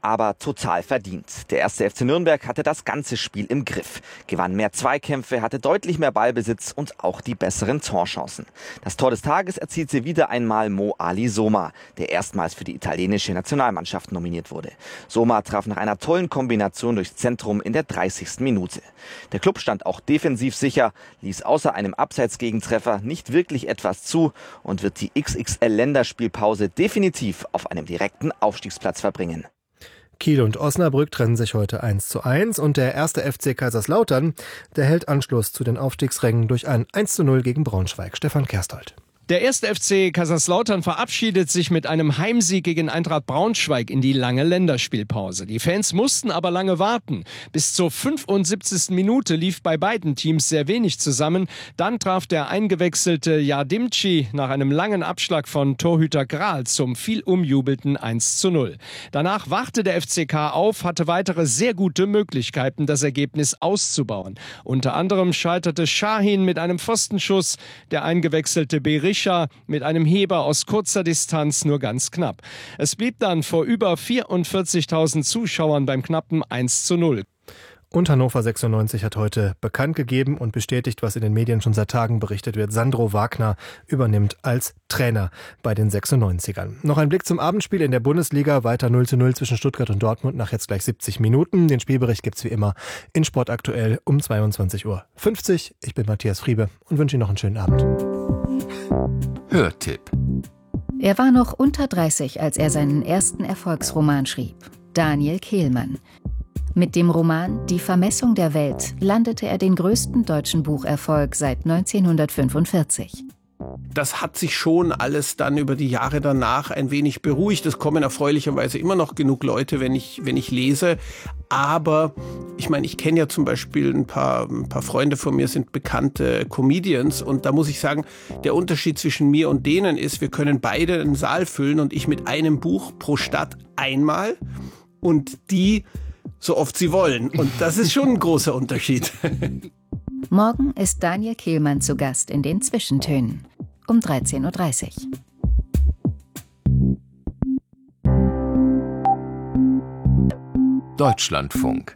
aber total verdient. Der 1. FC Nürnberg hatte das ganze Spiel im Griff, gewann mehr Zweikämpfe, hatte deutlich mehr Ballbesitz und auch die besseren Torchancen. Das Tor des Tages erzielte wieder einmal Mo Ali Soma, der erstmals für die italienische Nationalmannschaft nominiert wurde. Soma traf nach einer tollen Kombination durchs Zentrum in der 30. Minute. Der Klub stand auch defensiv sicher, ließ außer einem Abseitsgegentreffer nicht wirklich etwas zu und wird die XXL-Länderspielpause definitiv auf einem direkten Aufstiegsplatz verbringen. Kiel und Osnabrück trennen sich heute 1:1 und der 1. FC Kaiserslautern, der hält Anschluss zu den Aufstiegsrängen durch ein 1:0 gegen Braunschweig. Stefan Kersthold. Der 1. FC Kaiserslautern verabschiedet sich mit einem Heimsieg gegen Eintracht Braunschweig in die lange Länderspielpause. Die Fans mussten aber lange warten. Bis zur 75. Minute lief bei beiden Teams sehr wenig zusammen. Dann traf der eingewechselte Yardimci nach einem langen Abschlag von Torhüter Grahl zum viel umjubelten 1:0. Danach wachte der FCK auf, hatte weitere sehr gute Möglichkeiten, das Ergebnis auszubauen. Unter anderem scheiterte Şahin mit einem Pfostenschuss, der eingewechselte Berisha mit einem Heber aus kurzer Distanz nur ganz knapp. Es blieb dann vor über 44.000 Zuschauern beim knappen 1:0. Und Hannover 96 hat heute bekannt gegeben und bestätigt, was in den Medien schon seit Tagen berichtet wird. Sandro Wagner übernimmt als Trainer bei den 96ern. Noch ein Blick zum Abendspiel in der Bundesliga. Weiter 0:0 zwischen Stuttgart und Dortmund nach jetzt gleich 70 Minuten. Den Spielbericht gibt's wie immer in Sport aktuell um 22:50 Uhr. Ich bin Matthias Friebe und wünsche Ihnen noch einen schönen Abend. Hörtipp. Er war noch unter 30, als er seinen ersten Erfolgsroman schrieb. Daniel Kehlmann. Mit dem Roman Die Vermessung der Welt landete er den größten deutschen Bucherfolg seit 1945. Das hat sich schon alles dann über die Jahre danach ein wenig beruhigt. Es kommen erfreulicherweise immer noch genug Leute, wenn ich lese. Aber ich meine, ich kenne ja zum Beispiel ein paar Freunde von mir sind bekannte Comedians. Und da muss ich sagen, der Unterschied zwischen mir und denen ist, wir können beide einen Saal füllen und ich mit einem Buch pro Stadt einmal und die so oft sie wollen. Und das ist schon ein großer Unterschied. Morgen ist Daniel Kehlmann zu Gast in den Zwischentönen um 13:30 Uhr. Deutschlandfunk.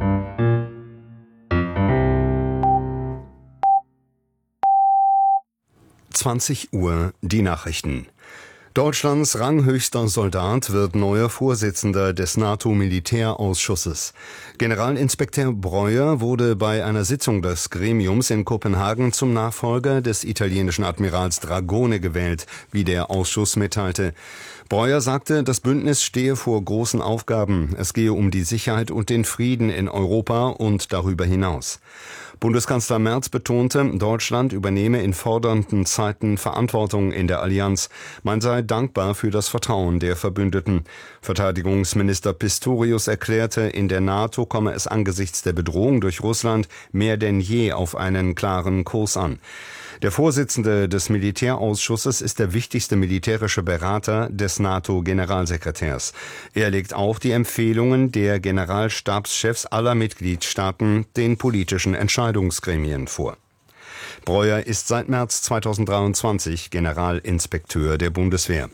Uhr die Nachrichten. Deutschlands ranghöchster Soldat wird neuer Vorsitzender des NATO-Militärausschusses. Generalinspekteur Breuer wurde bei einer Sitzung des Gremiums in Kopenhagen zum Nachfolger des italienischen Admirals Dragone gewählt, wie der Ausschuss mitteilte. Breuer sagte, das Bündnis stehe vor großen Aufgaben. Es gehe um die Sicherheit und den Frieden in Europa und darüber hinaus. Bundeskanzler Merz betonte, Deutschland übernehme in fordernden Zeiten Verantwortung in der Allianz. Man sei dankbar für das Vertrauen der Verbündeten. Verteidigungsminister Pistorius erklärte, in der NATO komme es angesichts der Bedrohung durch Russland mehr denn je auf einen klaren Kurs an. Der Vorsitzende des Militärausschusses ist der wichtigste militärische Berater des NATO-Generalsekretärs. Er legt auch die Empfehlungen der Generalstabschefs aller Mitgliedstaaten den politischen Entscheidungsgremien vor. Breuer ist seit März 2023 Generalinspekteur der Bundeswehr.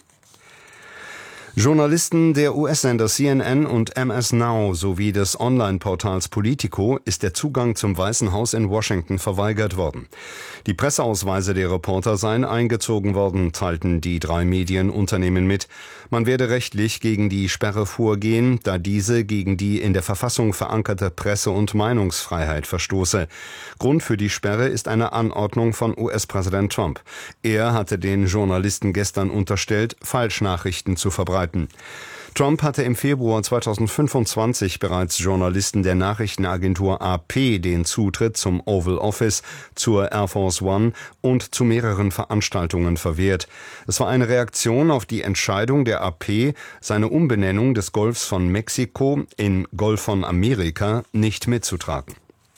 Journalisten der US-Sender CNN und MS Now sowie des Online-Portals Politico ist der Zugang zum Weißen Haus in Washington verweigert worden. Die Presseausweise der Reporter seien eingezogen worden, teilten die 3 Medienunternehmen mit. Man werde rechtlich gegen die Sperre vorgehen, da diese gegen die in der Verfassung verankerte Presse- und Meinungsfreiheit verstoße. Grund für die Sperre ist eine Anordnung von US-Präsident Trump. Er hatte den Journalisten gestern unterstellt, Falschnachrichten zu verbreiten. Trump hatte im Februar 2025 bereits Journalisten der Nachrichtenagentur AP den Zutritt zum Oval Office, zur Air Force One und zu mehreren Veranstaltungen verwehrt. Es war eine Reaktion auf die Entscheidung der AP, seine Umbenennung des Golfs von Mexiko in Golf von Amerika nicht mitzutragen.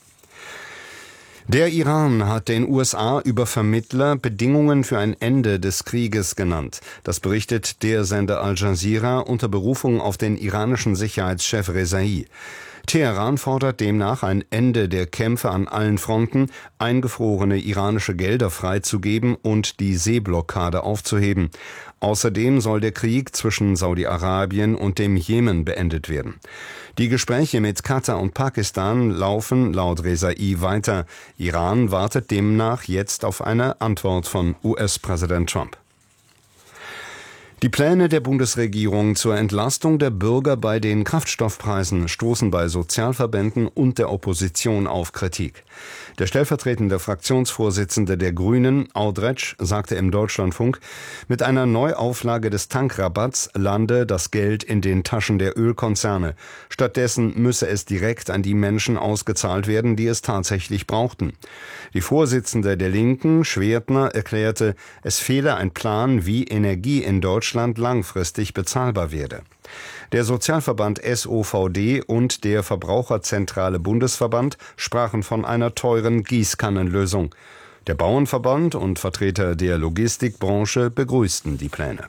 Der Iran hat den USA über Vermittler Bedingungen für ein Ende des Krieges genannt. Das berichtet der Sender Al Jazeera unter Berufung auf den iranischen Sicherheitschef Rezai. Teheran fordert demnach ein Ende der Kämpfe an allen Fronten, eingefrorene iranische Gelder freizugeben und die Seeblockade aufzuheben. Außerdem soll der Krieg zwischen Saudi-Arabien und dem Jemen beendet werden. Die Gespräche mit Katar und Pakistan laufen laut Rezai weiter. Iran wartet demnach jetzt auf eine Antwort von US-Präsident Trump. Die Pläne der Bundesregierung zur Entlastung der Bürger bei den Kraftstoffpreisen stoßen bei Sozialverbänden und der Opposition auf Kritik. Der stellvertretende Fraktionsvorsitzende der Grünen, Audretsch, sagte im Deutschlandfunk, mit einer Neuauflage des Tankrabatts lande das Geld in den Taschen der Ölkonzerne. Stattdessen müsse es direkt an die Menschen ausgezahlt werden, die es tatsächlich brauchten. Die Vorsitzende der Linken, Schwertner, erklärte, es fehle ein Plan, wie Energie in Deutschland langfristig bezahlbar werde. Der Sozialverband SOVD und der Verbraucherzentrale Bundesverband sprachen von einer teuren Gießkannenlösung. Der Bauernverband und Vertreter der Logistikbranche begrüßten die Pläne.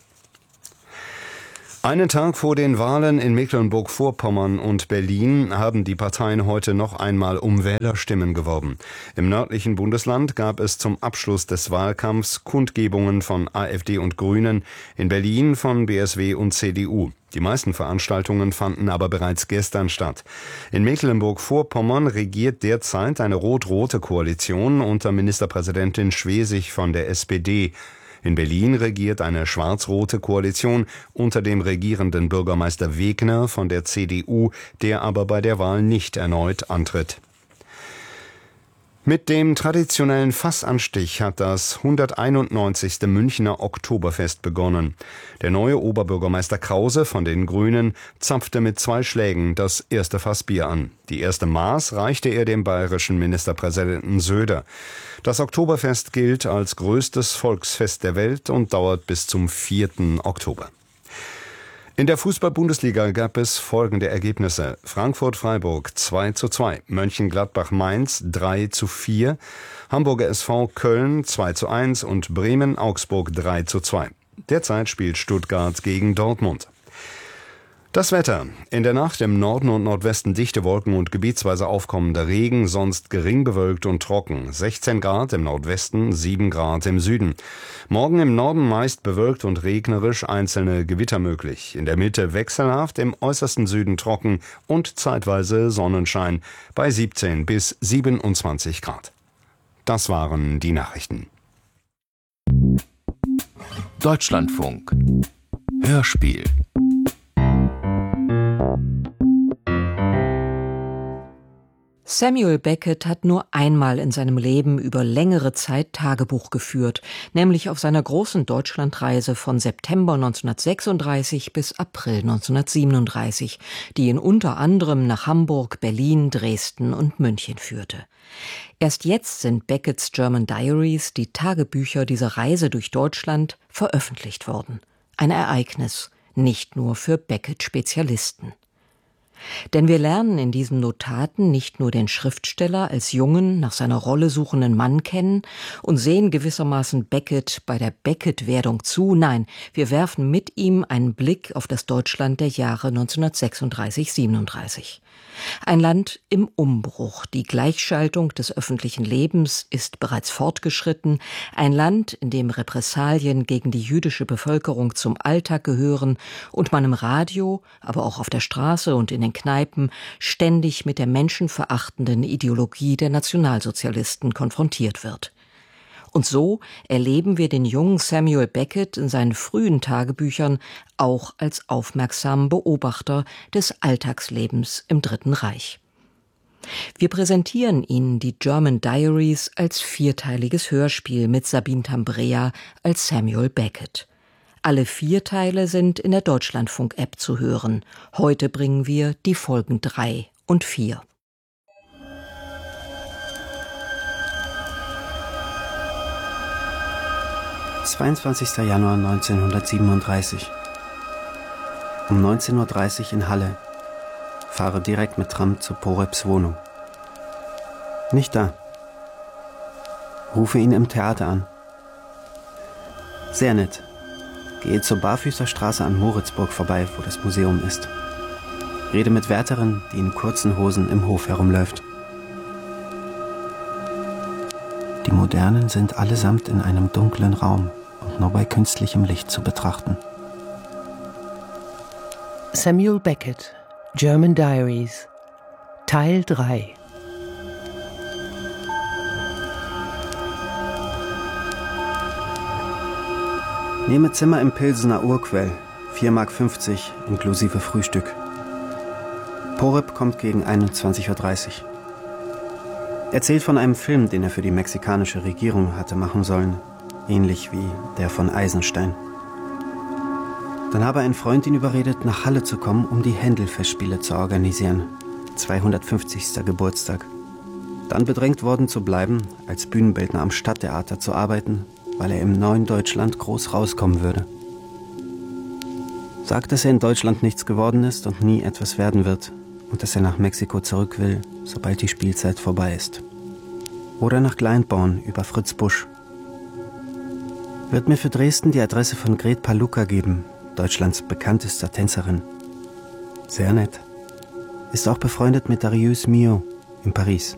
Einen Tag vor den Wahlen in Mecklenburg-Vorpommern und Berlin haben die Parteien heute noch einmal um Wählerstimmen geworben. Im nördlichen Bundesland gab es zum Abschluss des Wahlkampfs Kundgebungen von AfD und Grünen, in Berlin von BSW und CDU. Die meisten Veranstaltungen fanden aber bereits gestern statt. In Mecklenburg-Vorpommern regiert derzeit eine rot-rote Koalition unter Ministerpräsidentin Schwesig von der SPD. In Berlin regiert eine schwarz-rote Koalition unter dem regierenden Bürgermeister Wegner von der CDU, der aber bei der Wahl nicht erneut antritt. Mit dem traditionellen Fassanstich hat das 191. Münchner Oktoberfest begonnen. Der neue Oberbürgermeister Krause von den Grünen zapfte mit 2 Schlägen das erste Fassbier an. Die erste Maß reichte er dem bayerischen Ministerpräsidenten Söder. Das Oktoberfest gilt als größtes Volksfest der Welt und dauert bis zum 4. Oktober. In der Fußball-Bundesliga gab es folgende Ergebnisse: Frankfurt-Freiburg 2:2, Mönchengladbach-Mainz 3:4, Hamburger SV Köln 2:1 und Bremen-Augsburg 3:2. Derzeit spielt Stuttgart gegen Dortmund. Das Wetter. In der Nacht im Norden und Nordwesten dichte Wolken und gebietsweise aufkommender Regen, sonst gering bewölkt und trocken. 16 Grad im Nordwesten, 7 Grad im Süden. Morgen im Norden meist bewölkt und regnerisch, einzelne Gewitter möglich. In der Mitte wechselhaft, im äußersten Süden trocken und zeitweise Sonnenschein bei 17 bis 27 Grad. Das waren die Nachrichten. Deutschlandfunk. Hörspiel. Samuel Beckett hat nur einmal in seinem Leben über längere Zeit Tagebuch geführt, nämlich auf seiner großen Deutschlandreise von September 1936 bis April 1937, die ihn unter anderem nach Hamburg, Berlin, Dresden und München führte. Erst jetzt sind Becketts German Diaries, die Tagebücher dieser Reise durch Deutschland, veröffentlicht worden. Ein Ereignis, nicht nur für Beckett-Spezialisten. Denn wir lernen in diesen Notaten nicht nur den Schriftsteller als jungen, nach seiner Rolle suchenden Mann kennen und sehen gewissermaßen Beckett bei der Beckett-Werdung zu, nein, wir werfen mit ihm einen Blick auf das Deutschland der Jahre 1936-37. Ein Land im Umbruch, die Gleichschaltung des öffentlichen Lebens ist bereits fortgeschritten, ein Land, in dem Repressalien gegen die jüdische Bevölkerung zum Alltag gehören und man im Radio, aber auch auf der Straße und in den Kneipen ständig mit der menschenverachtenden Ideologie der Nationalsozialisten konfrontiert wird. Und so erleben wir den jungen Samuel Beckett in seinen frühen Tagebüchern auch als aufmerksamen Beobachter des Alltagslebens im Dritten Reich. Wir präsentieren Ihnen die German Diaries als 4-teiliges Hörspiel mit Sabine Tambrea als Samuel Beckett. Alle 4 Teile sind in der Deutschlandfunk-App zu hören. Heute bringen wir die Folgen 3 und 4. »22. Januar 1937. Um 19:30 Uhr in Halle. Fahre direkt mit Tram zu Poreps Wohnung. Nicht da. Rufe ihn im Theater an. Sehr nett. Gehe zur Barfüßerstraße an Moritzburg vorbei, wo das Museum ist. Rede mit Wärterin, die in kurzen Hosen im Hof herumläuft. Die Modernen sind allesamt in einem dunklen Raum und nur bei künstlichem Licht zu betrachten. Samuel Beckett, German Diaries, Teil 3. Nehme Zimmer im Pilsener Urquell, 4,50 Mark inklusive Frühstück. Poreb kommt gegen 21:30 Uhr. Erzählt von einem Film, den er für die mexikanische Regierung hatte machen sollen, ähnlich wie der von Eisenstein. Dann habe ein Freund ihn überredet, nach Halle zu kommen, um die Händel-Festspiele zu organisieren. 250. Geburtstag. Dann bedrängt worden zu bleiben, als Bühnenbildner am Stadttheater zu arbeiten, weil er im neuen Deutschland groß rauskommen würde. Sagt, dass er in Deutschland nichts geworden ist und nie etwas werden wird und dass er nach Mexiko zurück will, sobald die Spielzeit vorbei ist. Oder nach Gleitborn über Fritz Busch. Wird mir für Dresden die Adresse von Gret Paluca geben, Deutschlands bekanntester Tänzerin. Sehr nett. Ist auch befreundet mit Darius Milhaud in Paris.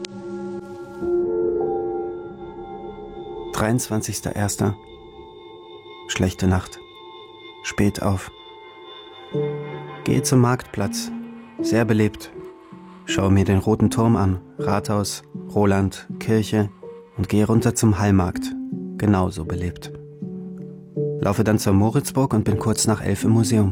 23.01. Schlechte Nacht. Spät auf. Gehe zum Marktplatz. Sehr belebt. Schaue mir den Roten Turm an, Rathaus, Roland, Kirche und gehe runter zum Hallmarkt. Genauso belebt. Laufe dann zur Moritzburg und bin kurz nach 11 im Museum.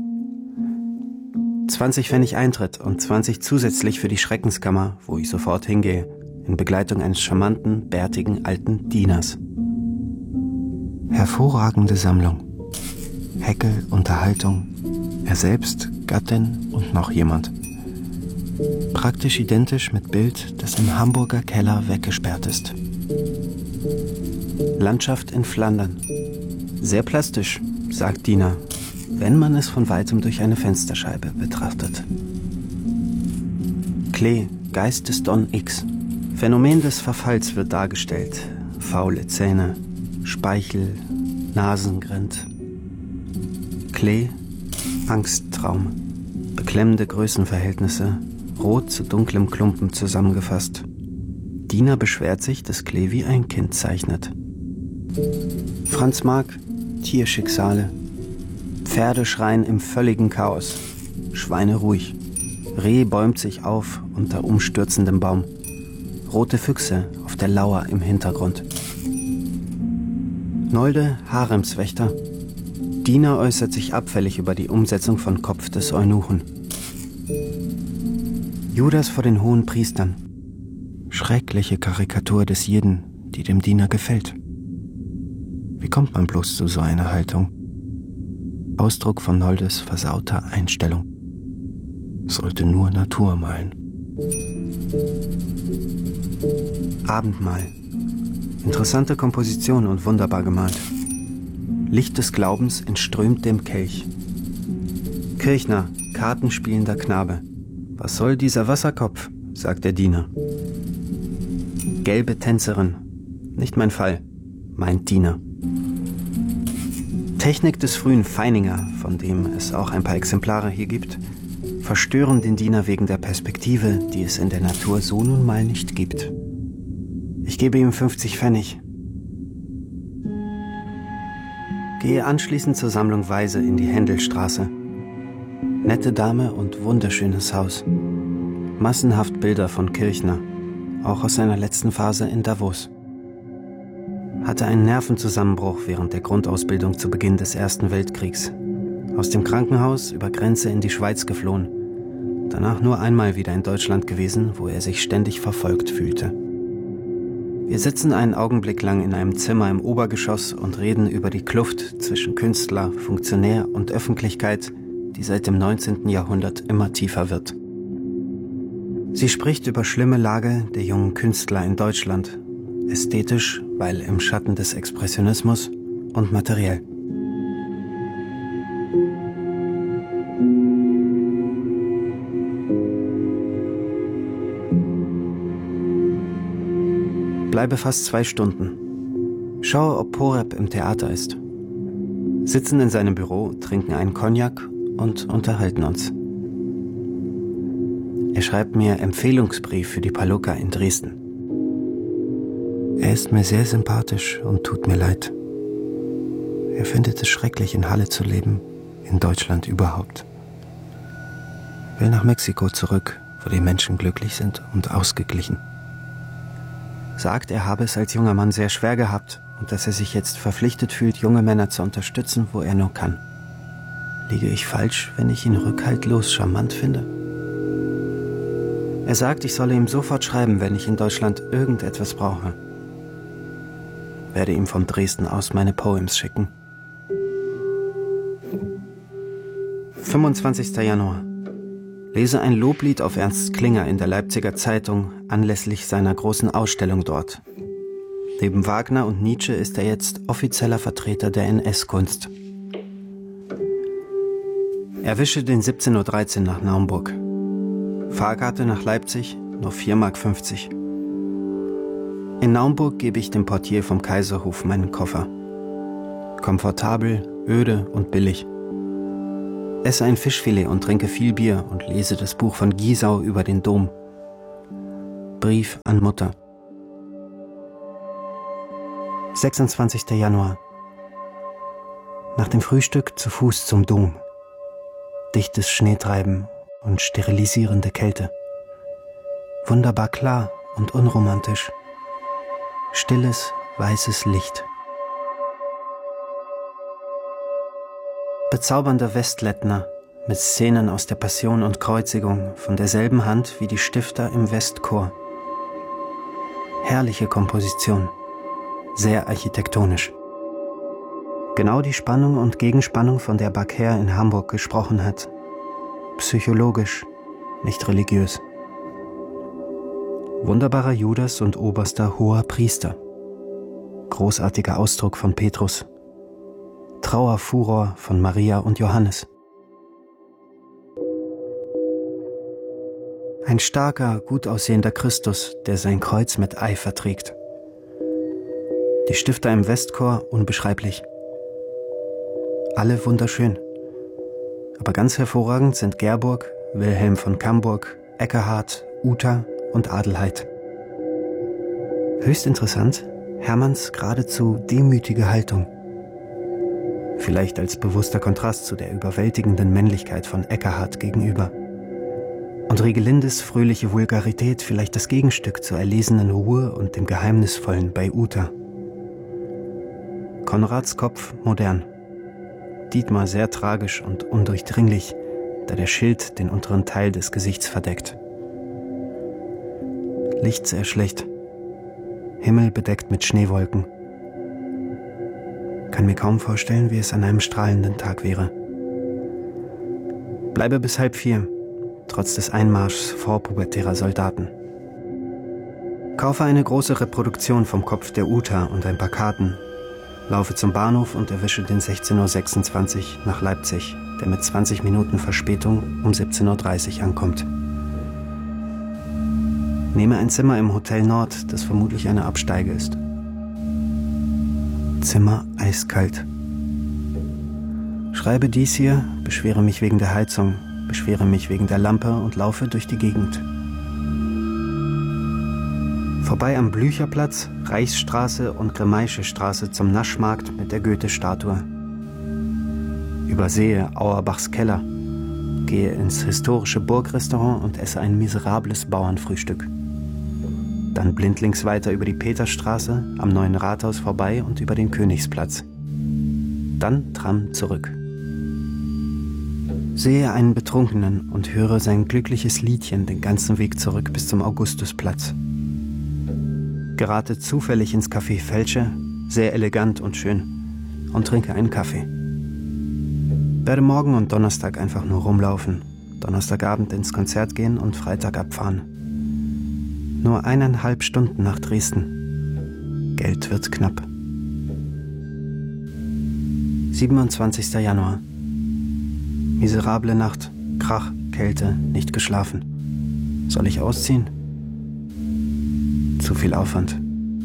20 Pfennig Eintritt und 20 zusätzlich für die Schreckenskammer, wo ich sofort hingehe, in Begleitung eines charmanten, bärtigen alten Dieners. Hervorragende Sammlung. Häckel, Unterhaltung, er selbst, Gattin und noch jemand. Praktisch identisch mit Bild, das im Hamburger Keller weggesperrt ist. Landschaft in Flandern. Sehr plastisch, sagt Diener, wenn man es von weitem durch eine Fensterscheibe betrachtet. Klee, Geist des Don X. Phänomen des Verfalls wird dargestellt. Faule Zähne, Speichel, Nasengrind. Klee, Angsttraum. Beklemmende Größenverhältnisse, rot zu dunklem Klumpen zusammengefasst. Diener beschwert sich, dass Klee wie ein Kind zeichnet. Franz Marc, Tierschicksale. Pferde schreien im völligen Chaos. Schweine ruhig. Reh bäumt sich auf unter umstürzendem Baum. Rote Füchse auf der Lauer im Hintergrund. Nolde, Haremswächter. Diener äußert sich abfällig über die Umsetzung von Kopf des Eunuchen. Judas vor den hohen Priestern. Schreckliche Karikatur des Jeden, die dem Diener gefällt. Wie kommt man bloß zu so einer Haltung? Ausdruck von Noldes versauter Einstellung. Sollte nur Natur malen. Abendmahl. Interessante Komposition und wunderbar gemalt. Licht des Glaubens entströmt dem Kelch. Kirchner, kartenspielender Knabe. Was soll dieser Wasserkopf, sagt der Diener. Gelbe Tänzerin. Nicht mein Fall, meint Diener. Technik des frühen Feininger, von dem es auch ein paar Exemplare hier gibt, verstören den Diener wegen der Perspektive, die es in der Natur so nun mal nicht gibt. Ich gebe ihm 50 Pfennig. Gehe anschließend zur Sammlung Weise in die Händelstraße. Nette Dame und wunderschönes Haus. Massenhaft Bilder von Kirchner, auch aus seiner letzten Phase in Davos. Hatte einen Nervenzusammenbruch während der Grundausbildung zu Beginn des Ersten Weltkriegs. Aus dem Krankenhaus über Grenze in die Schweiz geflohen. Danach nur einmal wieder in Deutschland gewesen, wo er sich ständig verfolgt fühlte. Wir sitzen einen Augenblick lang in einem Zimmer im Obergeschoss und reden über die Kluft zwischen Künstler, Funktionär und Öffentlichkeit, die seit dem 19. Jahrhundert immer tiefer wird. Sie spricht über schlimme Lage der jungen Künstler in Deutschland. Ästhetisch, weil im Schatten des Expressionismus, und materiell. Bleibe fast 2 Stunden. Schaue, ob Poreb im Theater ist. Sitzen in seinem Büro, trinken einen Cognac und unterhalten uns. Er schreibt mir Empfehlungsbrief für die Palukka in Dresden. Er ist mir sehr sympathisch und tut mir leid. Er findet es schrecklich, in Halle zu leben, in Deutschland überhaupt. Will nach Mexiko zurück, wo die Menschen glücklich sind und ausgeglichen. Sagt, er habe es als junger Mann sehr schwer gehabt und dass er sich jetzt verpflichtet fühlt, junge Männer zu unterstützen, wo er nur kann. Liege ich falsch, wenn ich ihn rückhaltlos charmant finde? Er sagt, ich solle ihm sofort schreiben, wenn ich in Deutschland irgendetwas brauche. Werde ihm von Dresden aus meine Poems schicken. 25. Januar. Lese ein Loblied auf Ernst Klinger in der Leipziger Zeitung anlässlich seiner großen Ausstellung dort. Neben Wagner und Nietzsche ist er jetzt offizieller Vertreter der NS-Kunst. Erwische den 17:13 Uhr nach Naumburg. Fahrkarte nach Leipzig, nur 4,50 Mark. In Naumburg gebe ich dem Portier vom Kaiserhof meinen Koffer. Komfortabel, öde und billig. Esse ein Fischfilet und trinke viel Bier und lese das Buch von Giesau über den Dom. Brief an Mutter. 26. Januar. Nach dem Frühstück zu Fuß zum Dom. Dichtes Schneetreiben und sterilisierende Kälte. Wunderbar klar und unromantisch. Stilles, weißes Licht. Bezaubernder Westlettner mit Szenen aus der Passion und Kreuzigung von derselben Hand wie die Stifter im Westchor. Herrliche Komposition, sehr architektonisch. Genau die Spannung und Gegenspannung, von der Baker in Hamburg gesprochen hat. Psychologisch, nicht religiös. Wunderbarer Judas und oberster hoher Priester. Großartiger Ausdruck von Petrus. Trauerfuror von Maria und Johannes. Ein starker, gut aussehender Christus, der sein Kreuz mit Eifer trägt. Die Stifter im Westchor unbeschreiblich. Alle wunderschön. Aber ganz hervorragend sind Gerburg, Wilhelm von Camburg, Eckehardt, Uta und Adelheid. Höchst interessant, Hermanns geradezu demütige Haltung. Vielleicht als bewusster Kontrast zu der überwältigenden Männlichkeit von Eckehardt gegenüber. Und Rigelindes fröhliche Vulgarität vielleicht das Gegenstück zur erlesenen Ruhe und dem Geheimnisvollen bei Uta. Konrads Kopf modern. Dietmar sehr tragisch und undurchdringlich, da der Schild den unteren Teil des Gesichts verdeckt. Licht sehr schlecht. Himmel bedeckt mit Schneewolken. Kann mir kaum vorstellen, wie es an einem strahlenden Tag wäre. Bleibe bis 3:30, trotz des Einmarschs vorpubertärer Soldaten. Kaufe eine große Reproduktion vom Kopf der Uta und ein paar Karten. Laufe zum Bahnhof und erwische den 16:26 Uhr nach Leipzig, der mit 20 Minuten Verspätung um 17:30 Uhr ankommt. Nehme ein Zimmer im Hotel Nord, das vermutlich eine Absteige ist. Zimmer eiskalt. Schreibe dies hier, beschwere mich wegen der Heizung, beschwere mich wegen der Lampe und laufe durch die Gegend. Vorbei am Blücherplatz, Reichsstraße und Grimmaische Straße zum Naschmarkt mit der Goethe-Statue. Übersehe Auerbachs Keller, gehe ins historische Burgrestaurant und esse ein miserables Bauernfrühstück. Dann blindlings weiter über die Peterstraße, am neuen Rathaus vorbei und über den Königsplatz. Dann Tram zurück. Sehe einen Betrunkenen und höre sein glückliches Liedchen den ganzen Weg zurück bis zum Augustusplatz. Gerate zufällig ins Café Felche, sehr elegant und schön, und trinke einen Kaffee. Werde morgen und Donnerstag einfach nur rumlaufen, Donnerstagabend ins Konzert gehen und Freitag abfahren. Nur 1,5 Stunden nach Dresden. Geld wird knapp. 27. Januar. Miserable Nacht, Krach, Kälte, nicht geschlafen. Soll ich ausziehen? Zu viel Aufwand.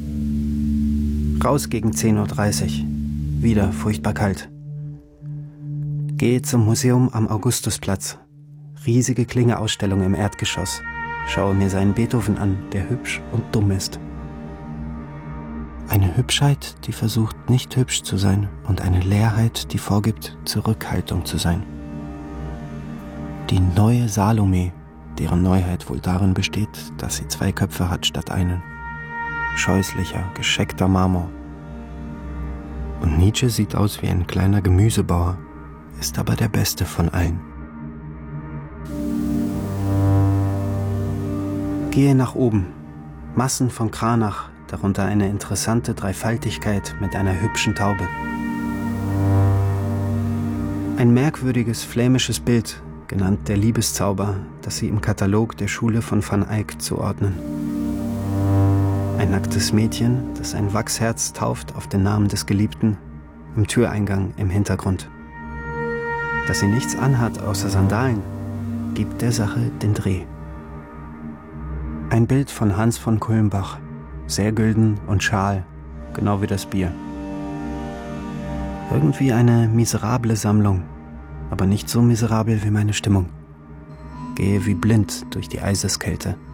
Raus gegen 10:30 Uhr. Wieder furchtbar kalt. Gehe zum Museum am Augustusplatz. Riesige Klinge-Ausstellung im Erdgeschoss. Schaue mir seinen Beethoven an, der hübsch und dumm ist. Eine Hübschheit, die versucht, nicht hübsch zu sein, und eine Leerheit, die vorgibt, Zurückhaltung zu sein. Die neue Salome, deren Neuheit wohl darin besteht, dass sie 2 Köpfe hat statt einen. Scheußlicher, gescheckter Marmor. Und Nietzsche sieht aus wie ein kleiner Gemüsebauer, ist aber der Beste von allen. Gehe nach oben. Massen von Kranach, darunter eine interessante Dreifaltigkeit mit einer hübschen Taube. Ein merkwürdiges flämisches Bild, genannt der Liebeszauber, das sie im Katalog der Schule von Van Eyck zuordnen. Ein nacktes Mädchen, das ein Wachsherz tauft auf den Namen des Geliebten, im Türeingang im Hintergrund. Dass sie nichts anhat außer Sandalen, gibt der Sache den Dreh. Ein Bild von Hans von Kulmbach, sehr gülden und schal, genau wie das Bier. Irgendwie eine miserable Sammlung, aber nicht so miserabel wie meine Stimmung. Gehe wie blind durch die Eiseskälte.